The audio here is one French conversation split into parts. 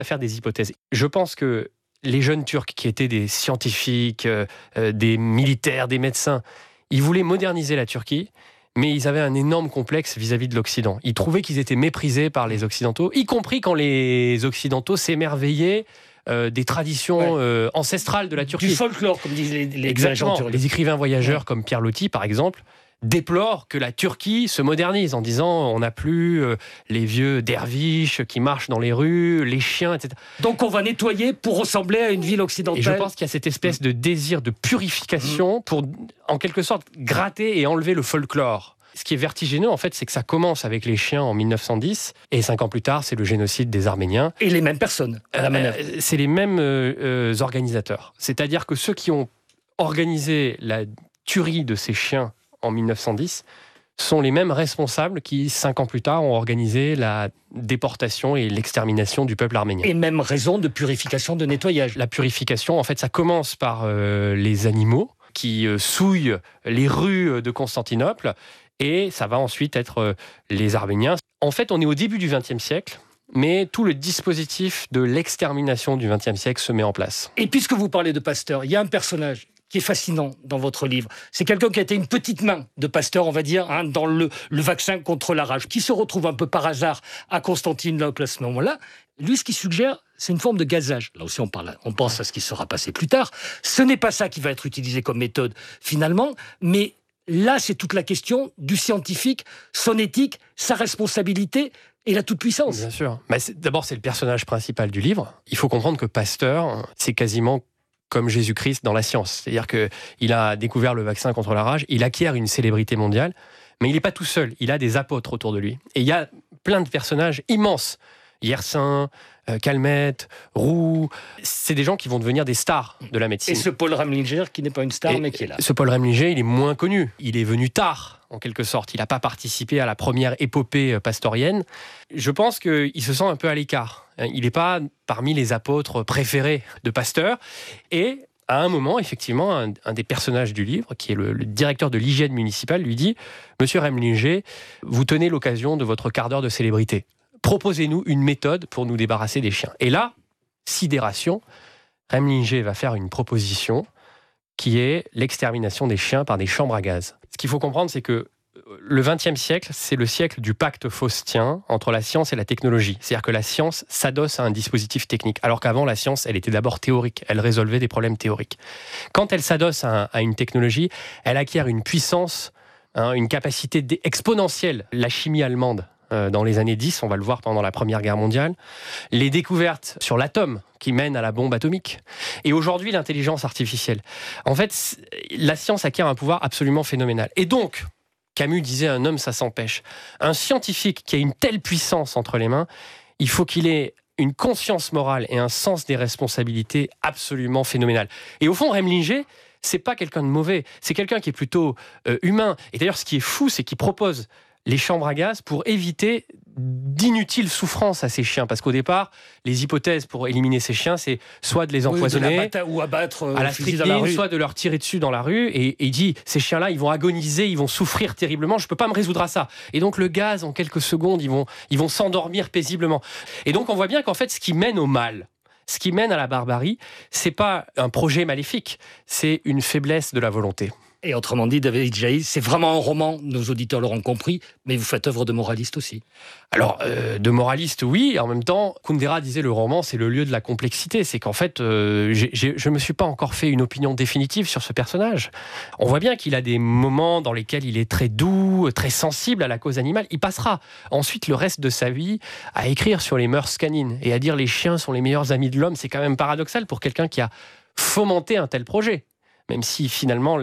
à faire des hypothèses. Je pense que les jeunes Turcs qui étaient des scientifiques, des militaires, des médecins, ils voulaient moderniser la Turquie, mais ils avaient un énorme complexe vis-à-vis de l'Occident. Ils trouvaient qu'ils étaient méprisés par les Occidentaux, y compris quand les Occidentaux s'émerveillaient des traditions ancestrales de la Turquie. Du folklore, comme disent les Exactement. turcs. Les écrivains voyageurs comme Pierre Loti, par exemple, déplorent que la Turquie se modernise en disant on n'a plus les vieux derviches qui marchent dans les rues, les chiens, etc. Donc on va nettoyer pour ressembler à une ville occidentale. Et je pense qu'il y a cette espèce de désir de purification pour, en quelque sorte, gratter et enlever le folklore. Ce qui est vertigineux, en fait, c'est que ça commence avec les chiens en 1910, et 5 ans plus tard, c'est le génocide des Arméniens. Et les mêmes personnes à la manœuvre. C'est les mêmes organisateurs. C'est-à-dire que ceux qui ont organisé la tuerie de ces chiens en 1910 sont les mêmes responsables qui, 5 ans plus tard, ont organisé la déportation et l'extermination du peuple arménien. Et même raison de purification, de nettoyage. La purification, en fait, ça commence par les animaux qui souillent les rues de Constantinople, et ça va ensuite être les Arméniens. En fait, on est au début du XXe siècle, mais tout le dispositif de l'extermination du XXe siècle se met en place. Et puisque vous parlez de Pasteur, il y a un personnage qui est fascinant dans votre livre. C'est quelqu'un qui a été une petite main de Pasteur, on va dire, dans le vaccin contre la rage, qui se retrouve un peu par hasard à Constantinople à ce moment-là. Lui, ce qu'il suggère, c'est une forme de gazage. Là aussi, on pense à ce qui sera passé plus tard. Ce n'est pas ça qui va être utilisé comme méthode, finalement, mais là, c'est toute la question du scientifique, son éthique, sa responsabilité et la toute-puissance. Bien sûr. Mais d'abord, c'est le personnage principal du livre. Il faut comprendre que Pasteur, c'est quasiment comme Jésus-Christ dans la science. C'est-à-dire qu'il a découvert le vaccin contre la rage, il acquiert une célébrité mondiale, mais il n'est pas tout seul, il a des apôtres autour de lui. Et il y a plein de personnages immenses. Yersin, Calmette, Roux, c'est des gens qui vont devenir des stars de la médecine. Et ce Paul Remlinger, qui n'est pas une star, mais qui est là. Ce Paul Remlinger, il est moins connu. Il est venu tard, en quelque sorte. Il n'a pas participé à la première épopée pastorienne. Je pense qu'il se sent un peu à l'écart. Il n'est pas parmi les apôtres préférés de Pasteur. Et à un moment, effectivement, un des personnages du livre, qui est le directeur de l'hygiène municipale, lui dit « Monsieur Remlinger, vous tenez l'occasion de votre quart d'heure de célébrité. Proposez-nous une méthode pour nous débarrasser des chiens. » Et là, sidération, Remlinger va faire une proposition qui est l'extermination des chiens par des chambres à gaz. Ce qu'il faut comprendre, c'est que le XXe siècle, c'est le siècle du pacte faustien entre la science et la technologie. C'est-à-dire que la science s'adosse à un dispositif technique, alors qu'avant, la science, elle était d'abord théorique. Elle résolvait des problèmes théoriques. Quand elle s'adosse à une technologie, elle acquiert une puissance, une capacité exponentielle. La chimie allemande, dans les années 10, on va le voir pendant la Première Guerre mondiale, les découvertes sur l'atome qui mènent à la bombe atomique, et aujourd'hui l'intelligence artificielle. En fait, la science acquiert un pouvoir absolument phénoménal. Et donc, Camus disait « un homme, ça s'empêche ». Un scientifique qui a une telle puissance entre les mains, il faut qu'il ait une conscience morale et un sens des responsabilités absolument phénoménal. Et au fond, Remlinger, c'est pas quelqu'un de mauvais, c'est quelqu'un qui est plutôt humain. Et d'ailleurs, ce qui est fou, c'est qu'il propose les chambres à gaz pour éviter d'inutiles souffrances à ces chiens. Parce qu'au départ, les hypothèses pour éliminer ces chiens, c'est soit de les empoisonner, ou abattre à la strychnine, soit de leur tirer dessus dans la rue. Et il dit, ces chiens-là, ils vont agoniser, ils vont souffrir terriblement, je ne peux pas me résoudre à ça. Et donc le gaz, en quelques secondes, ils vont s'endormir paisiblement. Et donc on voit bien qu'en fait, ce qui mène au mal, ce qui mène à la barbarie, c'est pas un projet maléfique, c'est une faiblesse de la volonté. Et autrement dit, David Jaïs, c'est vraiment un roman, nos auditeurs l'auront compris, mais vous faites œuvre de moraliste aussi. Alors, de moraliste, oui, en même temps, Kundera disait le roman, c'est le lieu de la complexité. C'est qu'en fait, je ne me suis pas encore fait une opinion définitive sur ce personnage. On voit bien qu'il a des moments dans lesquels il est très doux, très sensible à la cause animale. Il passera ensuite le reste de sa vie à écrire sur les mœurs canines et à dire les chiens sont les meilleurs amis de l'homme. C'est quand même paradoxal pour quelqu'un qui a fomenté un tel projet. Même si finalement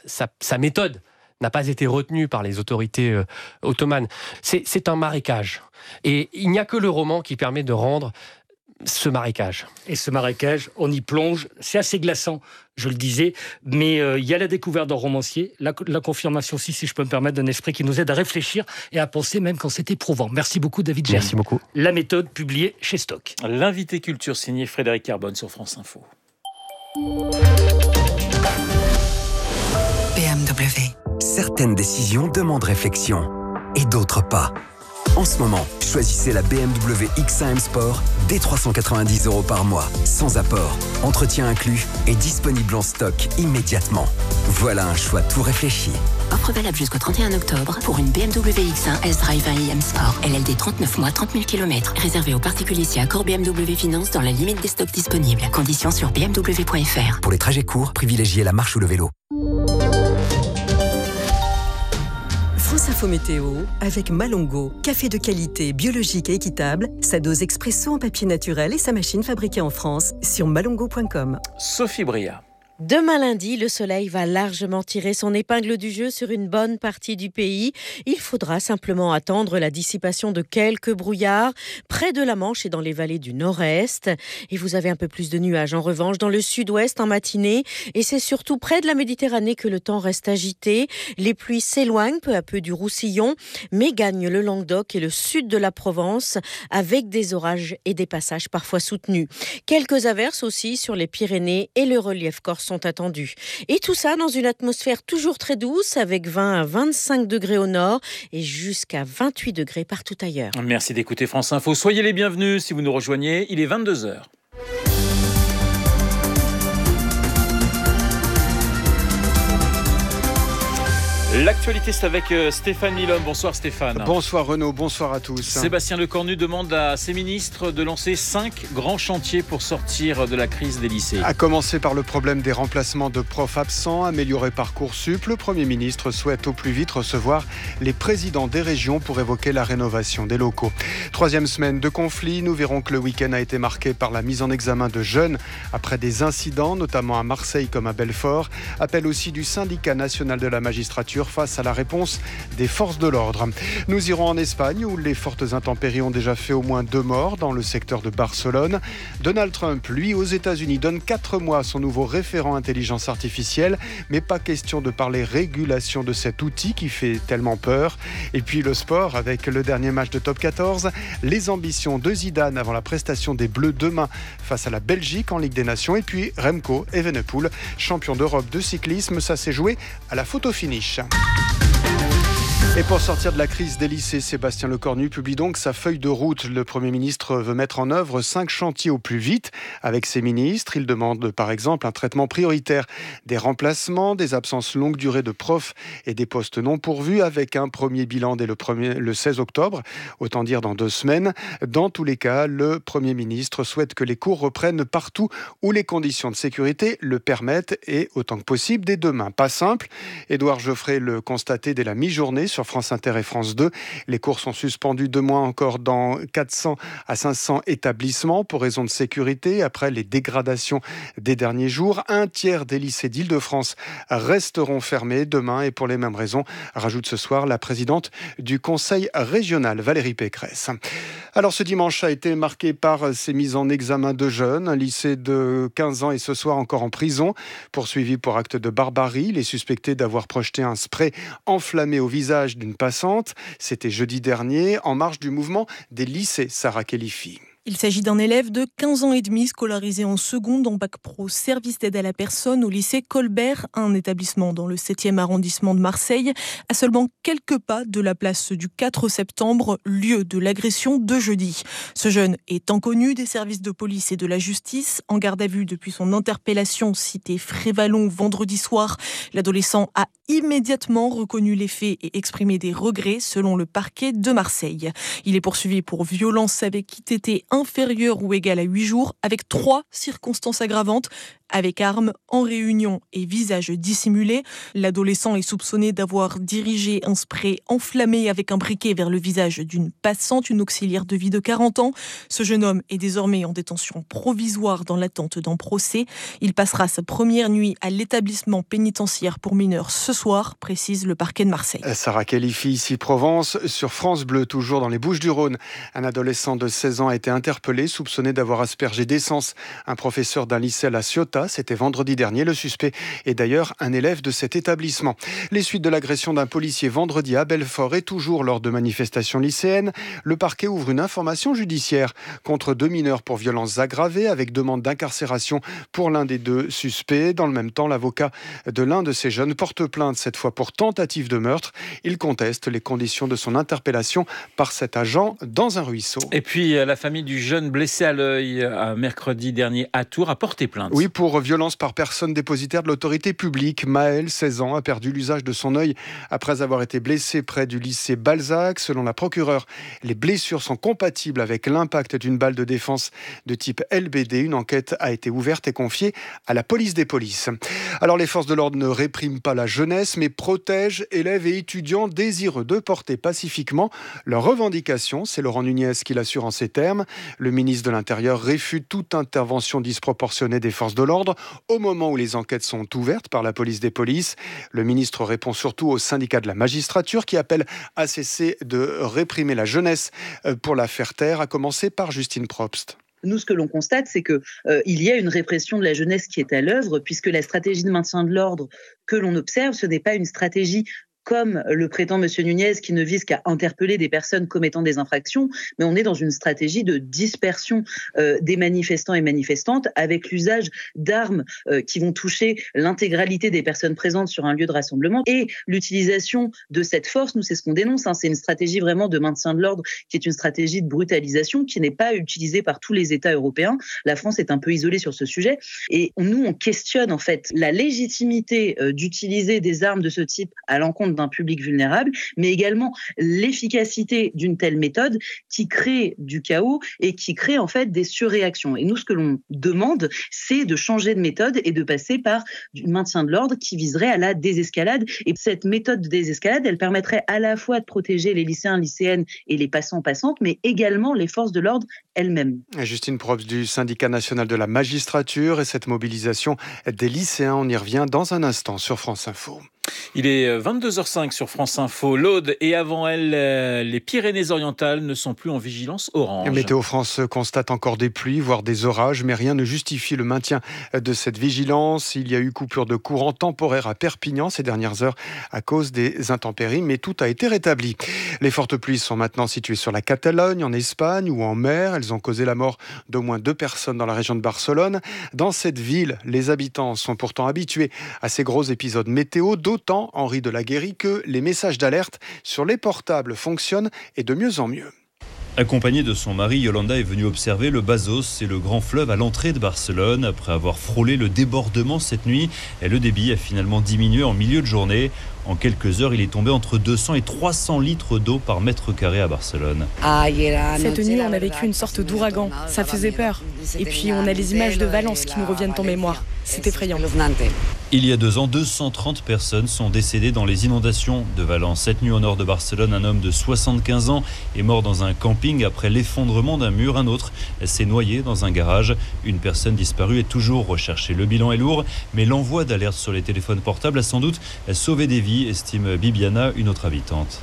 sa méthode n'a pas été retenue par les autorités ottomanes. C'est un marécage. Et il n'y a que le roman qui permet de rendre ce marécage. Et ce marécage, on y plonge, c'est assez glaçant, je le disais, mais il y a la découverte d'un romancier, la confirmation aussi, si je peux me permettre, d'un esprit qui nous aide à réfléchir et à penser même quand c'est éprouvant. Merci beaucoup David Jaïs. Merci beaucoup. La méthode publiée chez Stock. L'invité culture signé Frédéric Carbone sur France Info. BMW. Certaines décisions demandent réflexion et d'autres pas. En ce moment, choisissez la BMW X1 M Sport dès 390 € par mois, sans apport, entretien inclus et disponible en stock immédiatement. Voilà un choix tout réfléchi. Offre valable jusqu'au 31 octobre pour une BMW X1 S-Drive 1 M Sport. LLD 39 mois, 30 000 km. Réservé aux particuliers si accord BMW Finance dans la limite des stocks disponibles. Conditions sur bmw.fr. Pour les trajets courts, privilégiez la marche ou le vélo. France Info Météo avec Malongo. Café de qualité, biologique et équitable. Sa dose expresso en papier naturel et sa machine fabriquée en France sur malongo.com. Sophie Bria. Demain lundi, le soleil va largement tirer son épingle du jeu sur une bonne partie du pays. Il faudra simplement attendre la dissipation de quelques brouillards près de la Manche et dans les vallées du nord-est. Et vous avez un peu plus de nuages en revanche dans le sud-ouest en matinée. Et c'est surtout près de la Méditerranée que le temps reste agité. Les pluies s'éloignent peu à peu du Roussillon, mais gagnent le Languedoc et le sud de la Provence avec des orages et des passages parfois soutenus. Quelques averses aussi sur les Pyrénées et le relief corse sont attendus. Et tout ça dans une atmosphère toujours très douce avec 20 à 25 degrés au nord et jusqu'à 28 degrés partout ailleurs. Merci d'écouter France Info. Soyez les bienvenus si vous nous rejoignez. Il est 22h. L'actualité, c'est avec Stéphane Milhomme. Bonsoir Stéphane. Bonsoir Renaud, bonsoir à tous. Sébastien Lecornu demande à ses ministres de lancer 5 grands chantiers pour sortir de la crise des lycées. À commencer par le problème des remplacements de profs absents, améliorer Parcoursup. Le Premier ministre souhaite au plus vite recevoir les présidents des régions pour évoquer la rénovation des locaux. 3e semaine de conflit, nous verrons que le week-end a été marqué par la mise en examen de jeunes après des incidents, notamment à Marseille comme à Belfort. Appel aussi du syndicat national de la magistrature face à la réponse des forces de l'ordre. Nous irons en Espagne où les fortes intempéries ont déjà fait au moins 2 morts dans le secteur de Barcelone. Donald Trump, lui, aux États-Unis, donne 4 mois à son nouveau référent intelligence artificielle, mais pas question de parler régulation de cet outil qui fait tellement peur. Et puis le sport avec le dernier match de Top 14, les ambitions de Zidane avant la prestation des Bleus demain face à la Belgique en Ligue des Nations. Et puis Remco Evenepoel, champion d'Europe de cyclisme, ça s'est joué à la photo finish. Et pour sortir de la crise des lycées, Sébastien Lecornu publie donc sa feuille de route. Le Premier ministre veut mettre en œuvre 5 chantiers au plus vite avec ses ministres. Il demande par exemple un traitement prioritaire des remplacements, des absences longue durée de profs et des postes non pourvus avec un premier bilan dès le 16 octobre, autant dire dans 2 semaines. Dans tous les cas, le Premier ministre souhaite que les cours reprennent partout où les conditions de sécurité le permettent et autant que possible dès demain. Pas simple, Édouard Geoffrey le constatait dès la mi-journée sur France Inter et France 2. Les cours sont suspendus 2 mois encore dans 400 à 500 établissements pour raison de sécurité. Après les dégradations des derniers jours, 1/3 des lycées d'Île-de-France resteront fermés demain et pour les mêmes raisons, rajoute ce soir la présidente du Conseil régional, Valérie Pécresse. Alors ce dimanche a été marqué par ces mises en examen de jeunes. Un lycée de 15 ans est ce soir encore en prison, poursuivi pour acte de barbarie. Il est suspecté d'avoir projeté un spray enflammé au visage d'une passante. C'était jeudi dernier, en marge du mouvement des lycées Sarah Khelifi. Il s'agit d'un élève de 15 ans et demi scolarisé en seconde en bac pro service d'aide à la personne au lycée Colbert, un établissement dans le 7e arrondissement de Marseille, à seulement quelques pas de la place du 4 septembre, lieu de l'agression de jeudi. Ce jeune est inconnu des services de police et de la justice. En garde à vue depuis son interpellation cité Frévalon vendredi soir, l'adolescent a immédiatement reconnu les faits et exprimé des regrets selon le parquet de Marseille. Il est poursuivi pour violence avec ITT inférieure ou égale à 8 jours, avec 3 circonstances aggravantes, avec arme, en réunion et visage dissimulé. L'adolescent est soupçonné d'avoir dirigé un spray enflammé avec un briquet vers le visage d'une passante, une auxiliaire de vie de 40 ans. Ce jeune homme est désormais en détention provisoire dans l'attente d'un procès. Il passera sa première nuit à l'établissement pénitentiaire pour mineurs ce soir, précise le parquet de Marseille. Sarah Khelifi, ici Provence, sur France Bleu, toujours dans les Bouches-du-Rhône. Un adolescent de 16 ans a été interpellé, soupçonné d'avoir aspergé d'essence un professeur d'un lycée à La Ciotat. C'était vendredi dernier. Le suspect est d'ailleurs un élève de cet établissement. Les suites de l'agression d'un policier vendredi à Belfort et toujours lors de manifestations lycéennes, le parquet ouvre une information judiciaire contre 2 mineurs pour violences aggravées avec demande d'incarcération pour l'un des 2 suspects. Dans le même temps, l'avocat de l'un de ces jeunes porte plainte, cette fois pour tentative de meurtre. Il conteste les conditions de son interpellation par cet agent dans un ruisseau. Et puis, la famille du jeune blessé à l'œil mercredi dernier à Tours a porté plainte. Oui, pour violence par personne dépositaire de l'autorité publique. Maël, 16 ans, a perdu l'usage de son œil après avoir été blessé près du lycée Balzac. Selon la procureure, les blessures sont compatibles avec l'impact d'une balle de défense de type LBD. Une enquête a été ouverte et confiée à la police des polices. Alors, les forces de l'ordre ne répriment pas la jeunesse, mais protègent élèves et étudiants désireux de porter pacifiquement leurs revendications. C'est Laurent Nunez qui l'assure en ces termes. Le ministre de l'Intérieur réfute toute intervention disproportionnée des forces de l'ordre au moment où les enquêtes sont ouvertes par la police des polices. Le ministre répond surtout aux syndicats de la magistrature qui appellent à cesser de réprimer la jeunesse pour la faire taire, à commencer par Justine Probst. Nous, ce que l'on constate, c'est qu'il y a une répression de la jeunesse qui est à l'œuvre, puisque la stratégie de maintien de l'ordre que l'on observe, ce n'est pas une stratégie comme le prétend M. Nunez, qui ne vise qu'à interpeller des personnes commettant des infractions, mais on est dans une stratégie de dispersion des manifestants et manifestantes avec l'usage d'armes qui vont toucher l'intégralité des personnes présentes sur un lieu de rassemblement. Et l'utilisation de cette force, nous, c'est ce qu'on dénonce, c'est une stratégie vraiment de maintien de l'ordre qui est une stratégie de brutalisation qui n'est pas utilisée par tous les États européens. La France est un peu isolée sur ce sujet. Et nous, on questionne en fait la légitimité d'utiliser des armes de ce type à l'encontre d'un public vulnérable, mais également l'efficacité d'une telle méthode qui crée du chaos et qui crée en fait des surréactions. Et nous, ce que l'on demande, c'est de changer de méthode et de passer par du maintien de l'ordre qui viserait à la désescalade. Et cette méthode de désescalade, elle permettrait à la fois de protéger les lycéens, lycéennes et les passants-passantes, mais également les forces de l'ordre elles-mêmes. Justine Probst du syndicat national de la magistrature et cette mobilisation des lycéens, on y revient dans un instant sur France Info. Il est 22h05 sur France Info. L'Aude et avant elle, les Pyrénées-Orientales ne sont plus en vigilance orange. Météo France constate encore des pluies, voire des orages, mais rien ne justifie le maintien de cette vigilance. Il y a eu coupure de courant temporaire à Perpignan ces dernières heures à cause des intempéries, mais tout a été rétabli. Les fortes pluies sont maintenant situées sur la Catalogne, en Espagne ou en mer. Elles ont causé la mort d'au moins 2 personnes dans la région de Barcelone. Dans cette ville, les habitants sont pourtant habitués à ces gros épisodes météo, d'autant, Henri de la Guérie, que les messages d'alerte sur les portables fonctionnent et de mieux en mieux. Accompagnée de son mari, Yolanda est venue observer le Bazos, c'est le grand fleuve à l'entrée de Barcelone. Après avoir frôlé le débordement cette nuit, le débit a finalement diminué en milieu de journée. En quelques heures, il est tombé entre 200 et 300 litres d'eau par mètre carré à Barcelone. Cette nuit, on a vécu une sorte d'ouragan. Ça faisait peur. Et puis, on a les images de Valence qui nous reviennent en mémoire. C'est effrayant. Il y a 2 ans, 230 personnes sont décédées dans les inondations de Valence. Cette nuit, au nord de Barcelone, un homme de 75 ans est mort dans un camping après l'effondrement d'un mur. Un autre s'est noyé dans un garage. Une personne disparue est toujours recherchée. Le bilan est lourd, mais l'envoi d'alerte sur les téléphones portables a sans doute sauvé des vies, estime Bibiana, une autre habitante.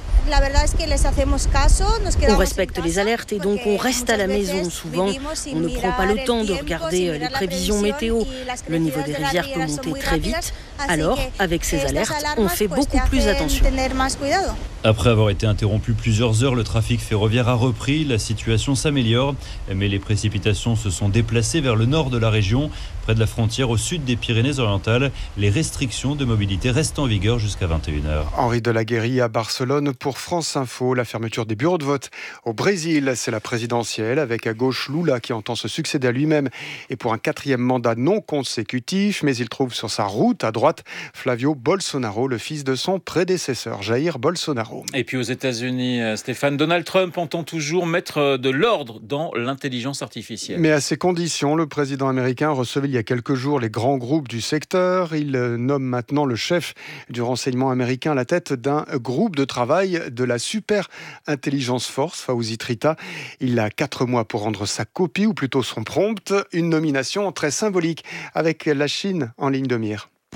On respecte les alertes et donc on reste à la maison. Souvent, on ne prend pas le temps de regarder les prévisions météo. Le niveau des rivières peut monter très vite. Alors, avec ces alertes, on fait beaucoup plus attention. Après avoir été interrompu plusieurs heures, le trafic ferroviaire a repris. La situation s'améliore, mais les précipitations se sont déplacées vers le nord de la région. Près de la frontière, au sud des Pyrénées-Orientales, les restrictions de mobilité restent en vigueur jusqu'à 21h. Henri de la Guérie à Barcelone pour France Info. La fermeture des bureaux de vote au Brésil, c'est la présidentielle avec à gauche Lula qui entend se succéder à lui-même et pour un 4e mandat non consécutif. Mais il trouve sur sa route à droite Flavio Bolsonaro, le fils de son prédécesseur Jair Bolsonaro. Et puis aux États-Unis, Stéphane, Donald Trump entend toujours mettre de l'ordre dans l'intelligence artificielle. Mais à ces conditions, le président américain recevait il y a quelques jours les grands groupes du secteur. Il nomme maintenant le chef du renseignement américain à la tête d'un groupe de travail de la Super Intelligence Force, Fawzi Trita. Il a 4 mois pour rendre sa copie, ou plutôt son prompt. Une nomination très symbolique avec la Chine en ligne de mire.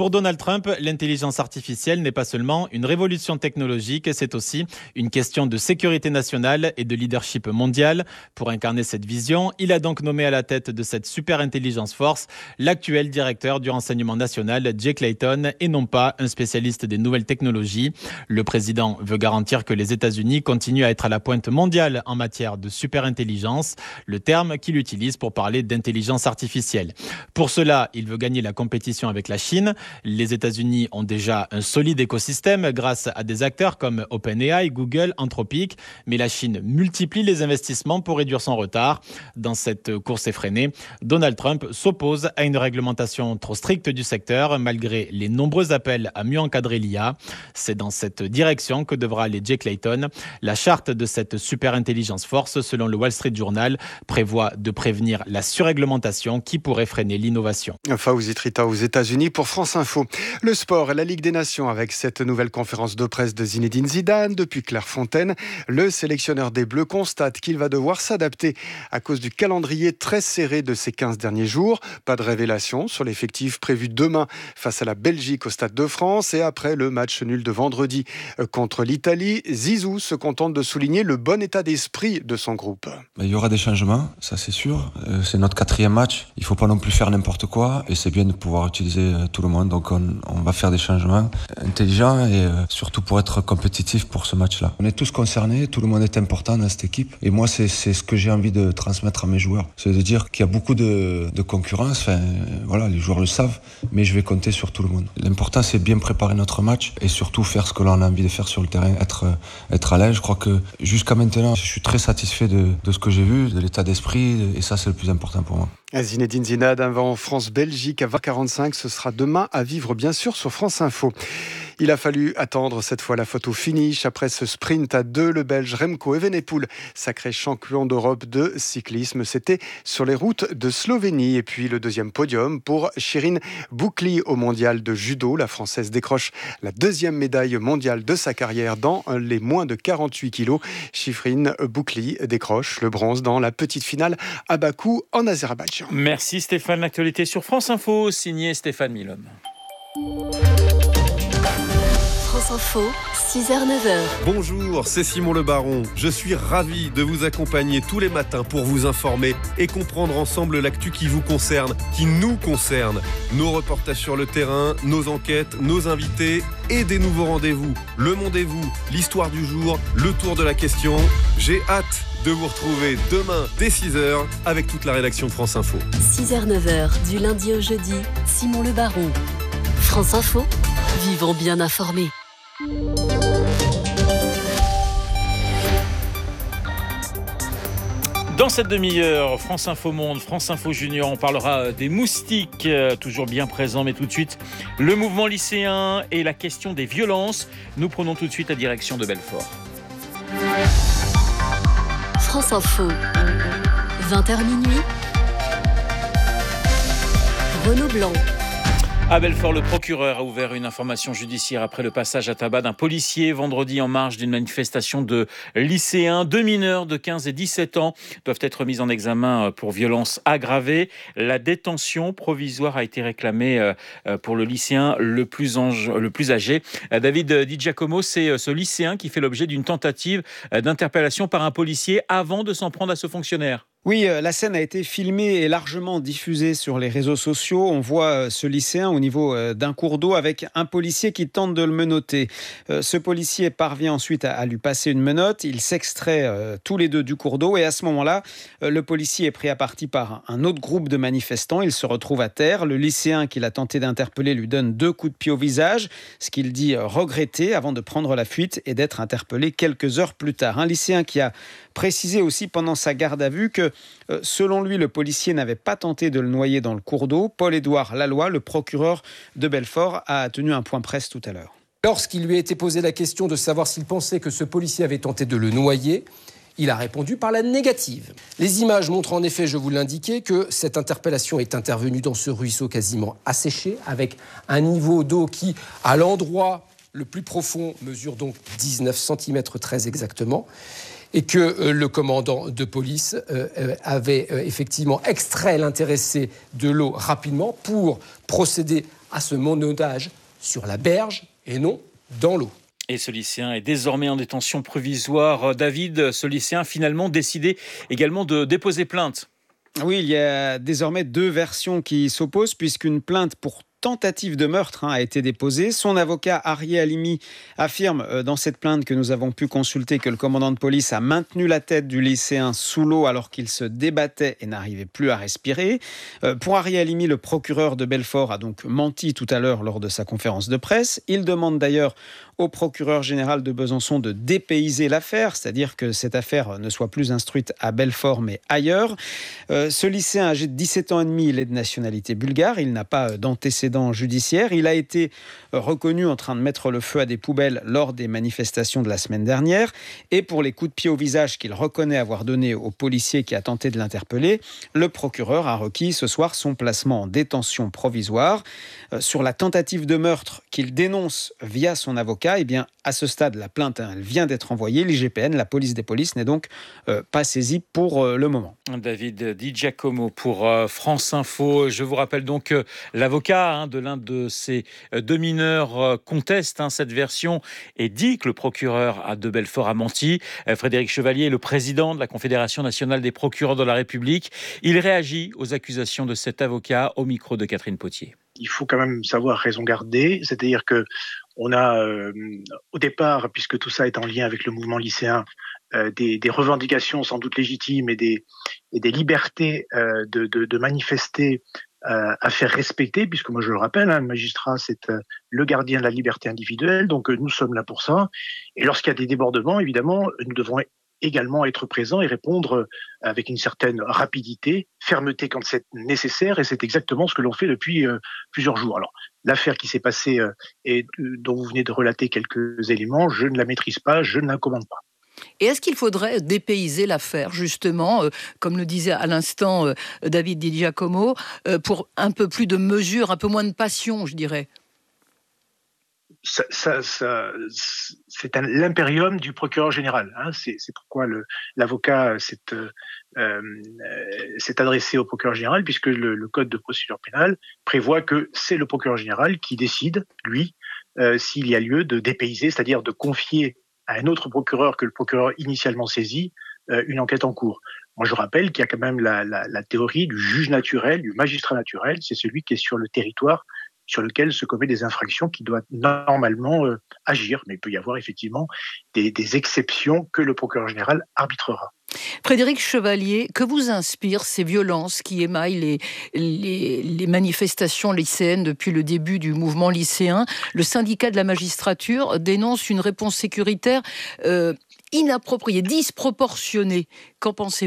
Pour Donald Trump, l'intelligence artificielle n'est pas seulement une révolution technologique, c'est aussi une question de sécurité nationale et de leadership mondial. Pour incarner cette vision, il a donc nommé à la tête de cette super intelligence force l'actuel directeur du renseignement national, Jay Clayton, et non pas un spécialiste des nouvelles technologies. Le président veut garantir que les États-Unis continuent à être à la pointe mondiale en matière de super-intelligence, le terme qu'il utilise pour parler d'intelligence artificielle. Pour cela, il veut gagner la compétition avec la Chine. Les États-Unis ont déjà un solide écosystème grâce à des acteurs comme OpenAI, Google, Anthropic, mais la Chine multiplie les investissements pour réduire son retard. Dans cette course effrénée, Donald Trump s'oppose à une réglementation trop stricte du secteur, malgré les nombreux appels à mieux encadrer l'IA. C'est dans cette direction que devra aller Jay Clayton. La charte de cette super intelligence force, selon le Wall Street Journal, prévoit de prévenir la surréglementation qui pourrait freiner l'innovation. Fawzi Trita aux États-Unis pour France Info. Le sport et la Ligue des Nations avec cette nouvelle conférence de presse de Zinedine Zidane depuis Clairefontaine. Le sélectionneur des Bleus constate qu'il va devoir s'adapter à cause du calendrier très serré de ces 15 derniers jours. Pas de révélation sur l'effectif prévu demain face à la Belgique au Stade de France et après le match nul de vendredi contre l'Italie. Zizou se contente de souligner le bon état d'esprit de son groupe. Il y aura des changements, ça c'est sûr. C'est notre 4e match. Il ne faut pas non plus faire n'importe quoi et c'est bien de pouvoir utiliser tout le monde. Donc on va faire des changements intelligents et surtout pour être compétitif pour ce match-là. On est tous concernés, tout le monde est important dans cette équipe. Et moi, c'est ce que j'ai envie de transmettre à mes joueurs. C'est de dire qu'il y a beaucoup de concurrence. Enfin, voilà, les joueurs le savent, mais je vais compter sur tout le monde. L'important, c'est bien préparer notre match et surtout faire ce que l'on a envie de faire sur le terrain, être à l'aise. Je crois que jusqu'à maintenant, je suis très satisfait de ce que j'ai vu, de l'état d'esprit, et ça, c'est le plus important pour moi. Zinedine Zidane avant France-Belgique à 20h45. Ce sera demain à vivre, bien sûr, sur France Info. Il a fallu attendre cette fois la photo finish. Après ce sprint à 2, le Belge Remco Evenepoel, sacré champion d'Europe de cyclisme, c'était sur les routes de Slovénie. Et puis le deuxième podium pour Shirin Boukli au mondial de judo. La Française décroche la 2e médaille mondiale de sa carrière dans les moins de 48 kilos. Shirin Boukli décroche le bronze dans la petite finale à Bakou en Azerbaïdjan. Merci Stéphane. L'actualité sur France Info, signé Stéphane Milhomme. France Info, 6h-9h. Bonjour, c'est Simon Le Baron. Je suis ravi de vous accompagner tous les matins pour vous informer et comprendre ensemble l'actu qui vous concerne, qui nous concerne. Nos reportages sur le terrain, nos enquêtes, nos invités et des nouveaux rendez-vous. Le Mondez-vous, l'histoire du jour, le tour de la question. J'ai hâte de vous retrouver demain dès 6h avec toute la rédaction de France Info. 6h-9h, du lundi au jeudi, Simon Le Baron. France Info, vivons bien informés. Dans cette demi-heure, France Info Monde, France Info Junior, on parlera des moustiques, toujours bien présents, mais tout de suite, le mouvement lycéen et la question des violences. Nous prenons tout de suite la direction de Belfort. France Info, 20h minuit, Renaud Blanc. À Belfort, le procureur a ouvert une information judiciaire après le passage à tabac d'un policier vendredi en marge d'une manifestation de lycéens. 2 mineurs de 15 et 17 ans doivent être mis en examen pour violence aggravée. La détention provisoire a été réclamée pour le lycéen le plus âgé. David Di Giacomo, c'est ce lycéen qui fait l'objet d'une tentative d'interpellation par un policier avant de s'en prendre à ce fonctionnaire. Oui, la scène a été filmée et largement diffusée sur les réseaux sociaux. On voit ce lycéen au niveau d'un cours d'eau avec un policier qui tente de le menotter. Ce policier parvient ensuite à lui passer une menotte. Ils s'extraient tous les deux du cours d'eau et à ce moment-là, le policier est pris à partie par un autre groupe de manifestants. Il se retrouve à terre. Le lycéen qu'il a tenté d'interpeller lui donne 2 coups de pied au visage, ce qu'il dit regretter avant de prendre la fuite et d'être interpellé quelques heures plus tard. Un lycéen qui a précisé aussi pendant sa garde à vue que, selon lui, le policier n'avait pas tenté de le noyer dans le cours d'eau. Paul-Édouard Laloy, le procureur de Belfort, a tenu un point presse tout à l'heure. Lorsqu'il lui a été posé la question de savoir s'il pensait que ce policier avait tenté de le noyer, il a répondu par la négative. Les images montrent en effet, je vous l'indiquais, que cette interpellation est intervenue dans ce ruisseau quasiment asséché, avec un niveau d'eau qui, à l'endroit le plus profond, mesure donc 19 cm très exactement, et que le commandant de police avait effectivement extrait l'intéressé de l'eau rapidement pour procéder à ce montage sur la berge et non dans l'eau. Et ce lycéen est désormais en détention provisoire. David, ce lycéen a finalement décidé également de déposer plainte. Oui, il y a désormais 2 versions qui s'opposent puisqu'une plainte pour tentative de meurtre a été déposée. Son avocat, Arié Halimi, affirme dans cette plainte que nous avons pu consulter que le commandant de police a maintenu la tête du lycéen sous l'eau alors qu'il se débattait et n'arrivait plus à respirer. Pour Arié Halimi, le procureur de Belfort a donc menti tout à l'heure lors de sa conférence de presse. Il demande d'ailleurs au procureur général de Besançon de dépayser l'affaire, c'est-à-dire que cette affaire ne soit plus instruite à Belfort mais ailleurs. Ce lycéen âgé de 17 ans et demi, il est de nationalité bulgare, il n'a pas d'antécédents judiciaires. Il a été reconnu en train de mettre le feu à des poubelles lors des manifestations de la semaine dernière. Et pour les coups de pied au visage qu'il reconnaît avoir donnés au policier qui a tenté de l'interpeller, le procureur a requis ce soir son placement en détention provisoire. Sur la tentative de meurtre qu'il dénonce via son avocat, eh bien, à ce stade, la plainte elle vient d'être envoyée. L'IGPN, la police des polices, n'est donc pas saisie pour le moment. David Di Giacomo pour France Info. Je vous rappelle donc l'avocat de l'un de ces 2 mineurs conteste cette version et dit que le procureur de Belfort a menti. Frédéric Chevalier est le président de la Confédération nationale des procureurs de la République. Il réagit aux accusations de cet avocat au micro de Catherine Potier. Il faut quand même savoir raison garder, c'est-à-dire que on a au départ, puisque tout ça est en lien avec le mouvement lycéen, des revendications sans doute légitimes et des libertés de manifester à faire respecter, puisque moi je le rappelle, le magistrat c'est le gardien de la liberté individuelle, donc nous sommes là pour ça. Et lorsqu'il y a des débordements, évidemment, nous devons également être présents et répondre avec une certaine rapidité, fermeté quand c'est nécessaire, et c'est exactement ce que l'on fait depuis plusieurs jours. Alors, l'affaire qui s'est passée et dont vous venez de relater quelques éléments, je ne la maîtrise pas, je ne la commande pas. Et est-ce qu'il faudrait dépayser l'affaire, justement, comme le disait à l'instant David Di Giacomo, pour un peu plus de mesure, un peu moins de passion, je dirais ? C'est l'impérium du procureur général. C'est pourquoi l'avocat s'est adressé au procureur général, puisque le code de procédure pénale prévoit que c'est le procureur général qui décide, lui, s'il y a lieu de dépayser, c'est-à-dire de confier à un autre procureur que le procureur initialement saisi une enquête en cours. Moi, je rappelle qu'il y a quand même la théorie du juge naturel, du magistrat naturel, c'est celui qui est sur le territoire sur lequel se commettent des infractions qui doit normalement agir. Mais il peut y avoir effectivement des exceptions que le procureur général arbitrera. Frédéric Chevalier, que vous inspirent ces violences qui émaillent les manifestations lycéennes depuis le début du mouvement lycéen ? Le syndicat de la magistrature dénonce une réponse sécuritaire inappropriée, disproportionnée. Qu'en pensez-vous ?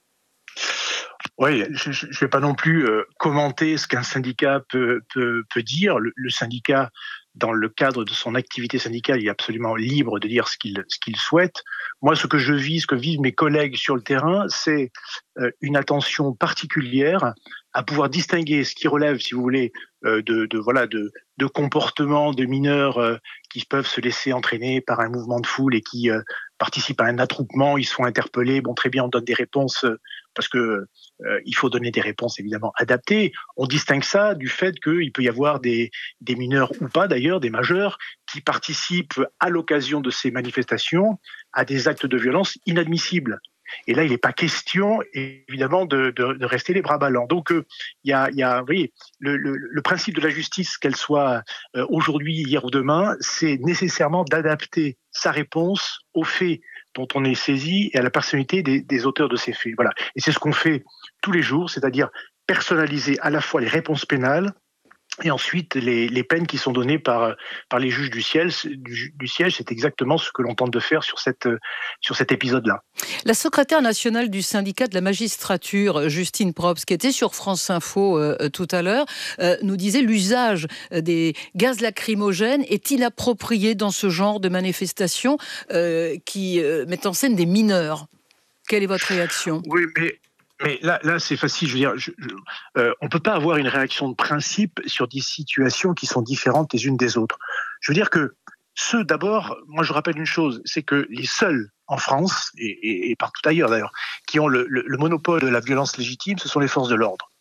Oui, je ne vais pas non plus commenter ce qu'un syndicat peut dire. Le syndicat, dans le cadre de son activité syndicale, il est absolument libre de dire ce qu'il souhaite. Moi, ce que je vis, ce que vivent mes collègues sur le terrain, c'est une attention particulière à pouvoir distinguer ce qui relève, si vous voulez, de comportements de mineurs qui peuvent se laisser entraîner par un mouvement de foule et qui participent à un attroupement, ils sont interpellés. Bon, très bien, on donne des réponses parce que il faut donner des réponses évidemment adaptées. On distingue ça du fait qu'il peut y avoir des mineurs ou pas d'ailleurs, des majeurs, qui participent à l'occasion de ces manifestations à des actes de violence inadmissibles. Et là, il n'est pas question, évidemment, de rester les bras ballants. Donc, il y a, vous voyez, le principe de la justice, qu'elle soit aujourd'hui, hier ou demain, c'est nécessairement d'adapter sa réponse aux faits dont on est saisi et à la personnalité des auteurs de ces faits. Voilà. Et c'est ce qu'on fait tous les jours, c'est-à-dire personnaliser à la fois les réponses pénales et ensuite les peines qui sont données par les juges du siège. C'est exactement ce que l'on tente de faire sur cet épisode-là. La secrétaire nationale du syndicat de la magistrature, Justine Probst, qui était sur France Info tout à l'heure, nous disait l'usage des gaz lacrymogènes est inapproprié dans ce genre de manifestation qui met en scène des mineurs. Quelle est votre réaction ? Oui, mais là, c'est facile. Je veux dire, on peut pas avoir une réaction de principe sur des situations qui sont différentes les unes des autres. Je veux dire que d'abord, moi je rappelle une chose, c'est que les seuls en France et partout ailleurs d'ailleurs qui ont le monopole de la violence légitime, ce sont les forces de l'ordre.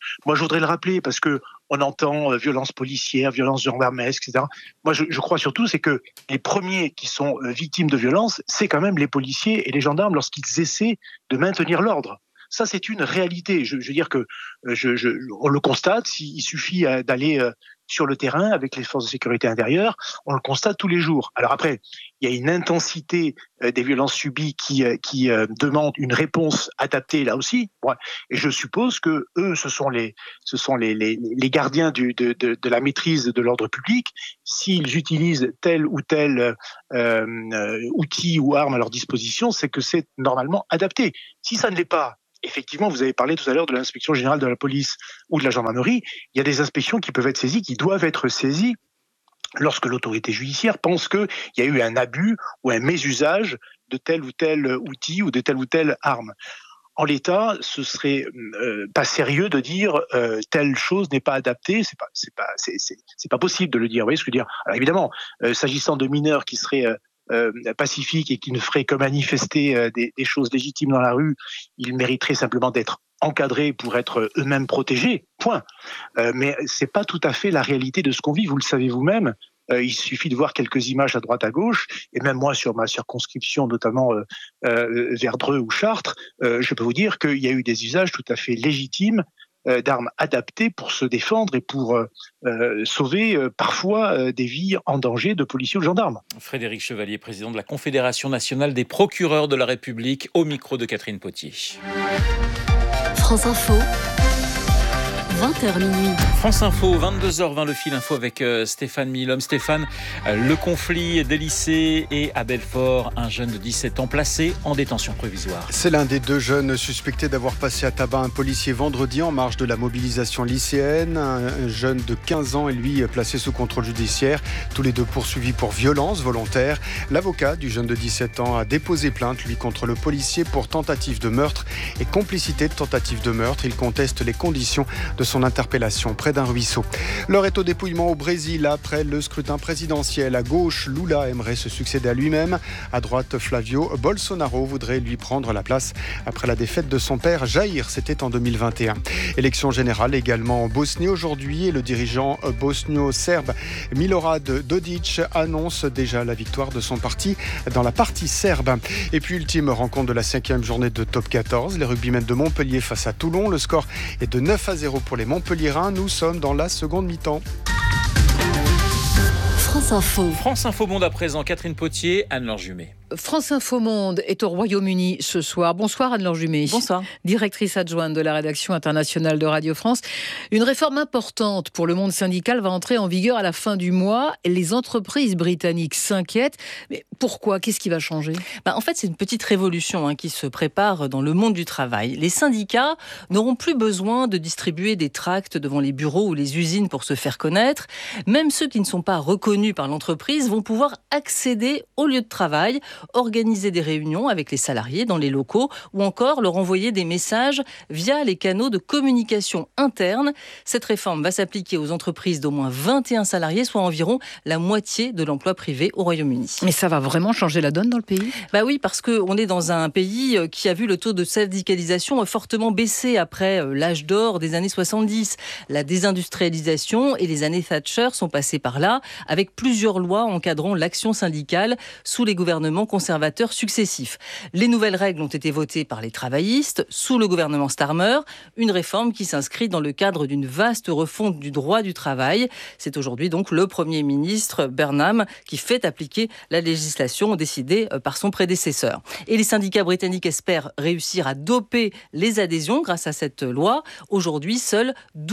Moi, je voudrais le rappeler parce que on entend violence policière, violence gendarmesque, etc. Moi, je crois surtout, c'est que les premiers qui sont victimes de violence, c'est quand même les policiers et les gendarmes lorsqu'ils essaient de maintenir l'ordre. Ça, c'est une réalité. Je veux dire que on le constate. Il suffit d'aller sur le terrain avec les forces de sécurité intérieure. On le constate tous les jours. Alors après, il y a une intensité des violences subies qui demande une réponse adaptée là aussi. Ouais. Et je suppose que eux, ce sont les gardiens de la maîtrise de l'ordre public. S'ils utilisent tel ou tel outil ou arme à leur disposition, c'est que c'est normalement adapté. Si ça ne l'est pas, effectivement, vous avez parlé tout à l'heure de l'inspection générale de la police ou de la gendarmerie. Il y a des inspections qui peuvent être saisies, qui doivent être saisies lorsque l'autorité judiciaire pense qu'il y a eu un abus ou un mésusage de tel ou tel outil ou de telle ou telle arme. En l'état, ce serait pas sérieux de dire telle chose n'est pas adaptée. C'est pas possible de le dire. Vous voyez ce que je veux dire ? Alors évidemment, s'agissant de mineurs qui seraient pacifiques et qui ne feraient que manifester des choses légitimes dans la rue, ils mériteraient simplement d'être encadrés pour être eux-mêmes protégés, point. Mais c'est pas tout à fait la réalité de ce qu'on vit, vous le savez vous-même. Il suffit de voir quelques images à droite à gauche, et même moi sur ma circonscription, notamment vers Dreux ou Chartres, je peux vous dire qu'il y a eu des usages tout à fait légitimes d'armes adaptées pour se défendre et pour sauver parfois des vies en danger de policiers ou de gendarmes. Frédéric Chevalier, président de la Confédération nationale des procureurs de la République, au micro de Catherine Potier. France Info, 20h minuit. France Info, 22h20, le fil info avec Stéphane Milhomme. Stéphane, le conflit des lycées et à Belfort, un jeune de 17 ans placé en détention provisoire. C'est l'un des deux jeunes suspectés d'avoir passé à tabac un policier vendredi en marge de la mobilisation lycéenne. Un jeune de 15 ans est lui placé sous contrôle judiciaire. Tous les deux poursuivis pour violence volontaire. L'avocat du jeune de 17 ans a déposé plainte, lui, contre le policier pour tentative de meurtre et complicité de tentative de meurtre. Il conteste les conditions de son interpellation près d'un ruisseau. L'heure est au dépouillement au Brésil après le scrutin présidentiel. À gauche, Lula aimerait se succéder à lui-même. À droite, Flavio Bolsonaro voudrait lui prendre la place après la défaite de son père Jair. C'était en 2021. Élection générale également en Bosnie aujourd'hui et le dirigeant bosnio-serbe Milorad Dodik annonce déjà la victoire de son parti dans la partie serbe. Et puis ultime rencontre de la 5e journée de Top 14. Les rugbymen de Montpellier face à Toulon. Le score est de 9-0 pour les Montpelliérains. Nous sommes dans la seconde mi-temps. France Info. France Info Monde à présent, Catherine Potier, Anne-Laure Jumet. France Info Monde est au Royaume-Uni ce soir. Bonsoir Anne-Laure Jumet. Bonsoir. Directrice adjointe de la rédaction internationale de Radio France. Une réforme importante pour le monde syndical va entrer en vigueur à la fin du mois. Les entreprises britanniques s'inquiètent. Mais pourquoi ? Qu'est-ce qui va changer ? En fait, c'est une petite révolution qui se prépare dans le monde du travail. Les syndicats n'auront plus besoin de distribuer des tracts devant les bureaux ou les usines pour se faire connaître. Même ceux qui ne sont pas reconnus par l'entreprise vont pouvoir accéder au lieu de travail, organiser des réunions avec les salariés dans les locaux ou encore leur envoyer des messages via les canaux de communication interne. Cette réforme va s'appliquer aux entreprises d'au moins 21 salariés, soit environ la moitié de l'emploi privé au Royaume-Uni. Mais ça va vraiment changer la donne dans le pays ? Oui, parce qu'on est dans un pays qui a vu le taux de syndicalisation fortement baisser après l'âge d'or des années 70. La désindustrialisation et les années Thatcher sont passées par là, avec plusieurs lois encadrant l'action syndicale sous les gouvernements conservateurs successifs. Les nouvelles règles ont été votées par les travaillistes sous le gouvernement Starmer, une réforme qui s'inscrit dans le cadre d'une vaste refonte du droit du travail. C'est aujourd'hui donc le Premier ministre Burnham qui fait appliquer la législation décidée par son prédécesseur. Et les syndicats britanniques espèrent réussir à doper les adhésions grâce à cette loi. Aujourd'hui, seuls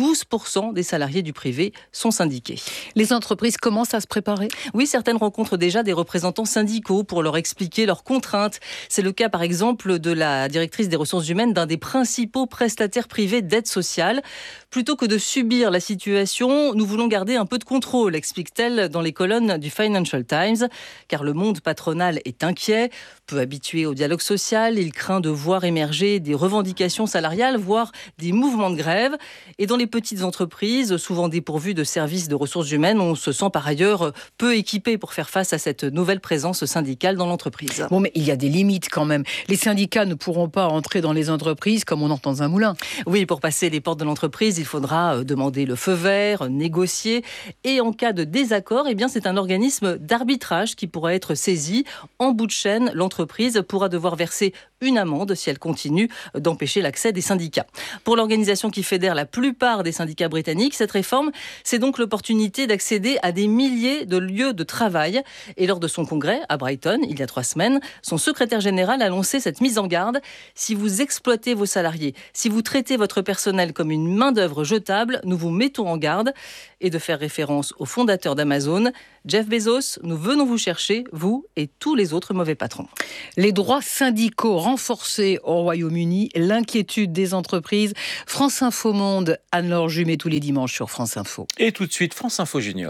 12% des salariés du privé sont syndiqués. Les entreprises commencent à se préparer ? Oui, certaines rencontrent déjà des représentants syndicaux pour leur expliquer leurs contraintes. C'est le cas par exemple de la directrice des ressources humaines d'un des principaux prestataires privés d'aide sociale. Plutôt que de subir la situation, nous voulons garder un peu de contrôle, explique-t-elle dans les colonnes du Financial Times, car le monde patronal est inquiet, peu habitué au dialogue social, il craint de voir émerger des revendications salariales, voire des mouvements de grève. Et dans les petites entreprises, souvent dépourvues de services de ressources humaines, on se sent par ailleurs peu équipé pour faire face à cette nouvelle présence syndicale dans l'entreprise. l'entreprise. Bon, mais il y a des limites quand même. Les syndicats ne pourront pas entrer dans les entreprises comme on entre dans un moulin. Oui, pour passer les portes de l'entreprise, il faudra demander le feu vert, négocier. Et en cas de désaccord, c'est un organisme d'arbitrage qui pourra être saisi. En bout de chaîne, l'entreprise pourra devoir verser une amende si elle continue d'empêcher l'accès des syndicats. Pour l'organisation qui fédère la plupart des syndicats britanniques, cette réforme, c'est donc l'opportunité d'accéder à des milliers de lieux de travail. Et lors de son congrès à Brighton, il y a 3 semaines, son secrétaire général a lancé cette mise en garde. Si vous exploitez vos salariés, si vous traitez votre personnel comme une main-d'œuvre jetable, nous vous mettons en garde. Et de faire référence au fondateur d'Amazon, Jeff Bezos, nous venons vous chercher, vous et tous les autres mauvais patrons. Les droits syndicaux renforcés au Royaume-Uni, l'inquiétude des entreprises. France Info Monde, Anne-Laure Jumet tous les dimanches sur France Info. Et tout de suite, France Info Junior.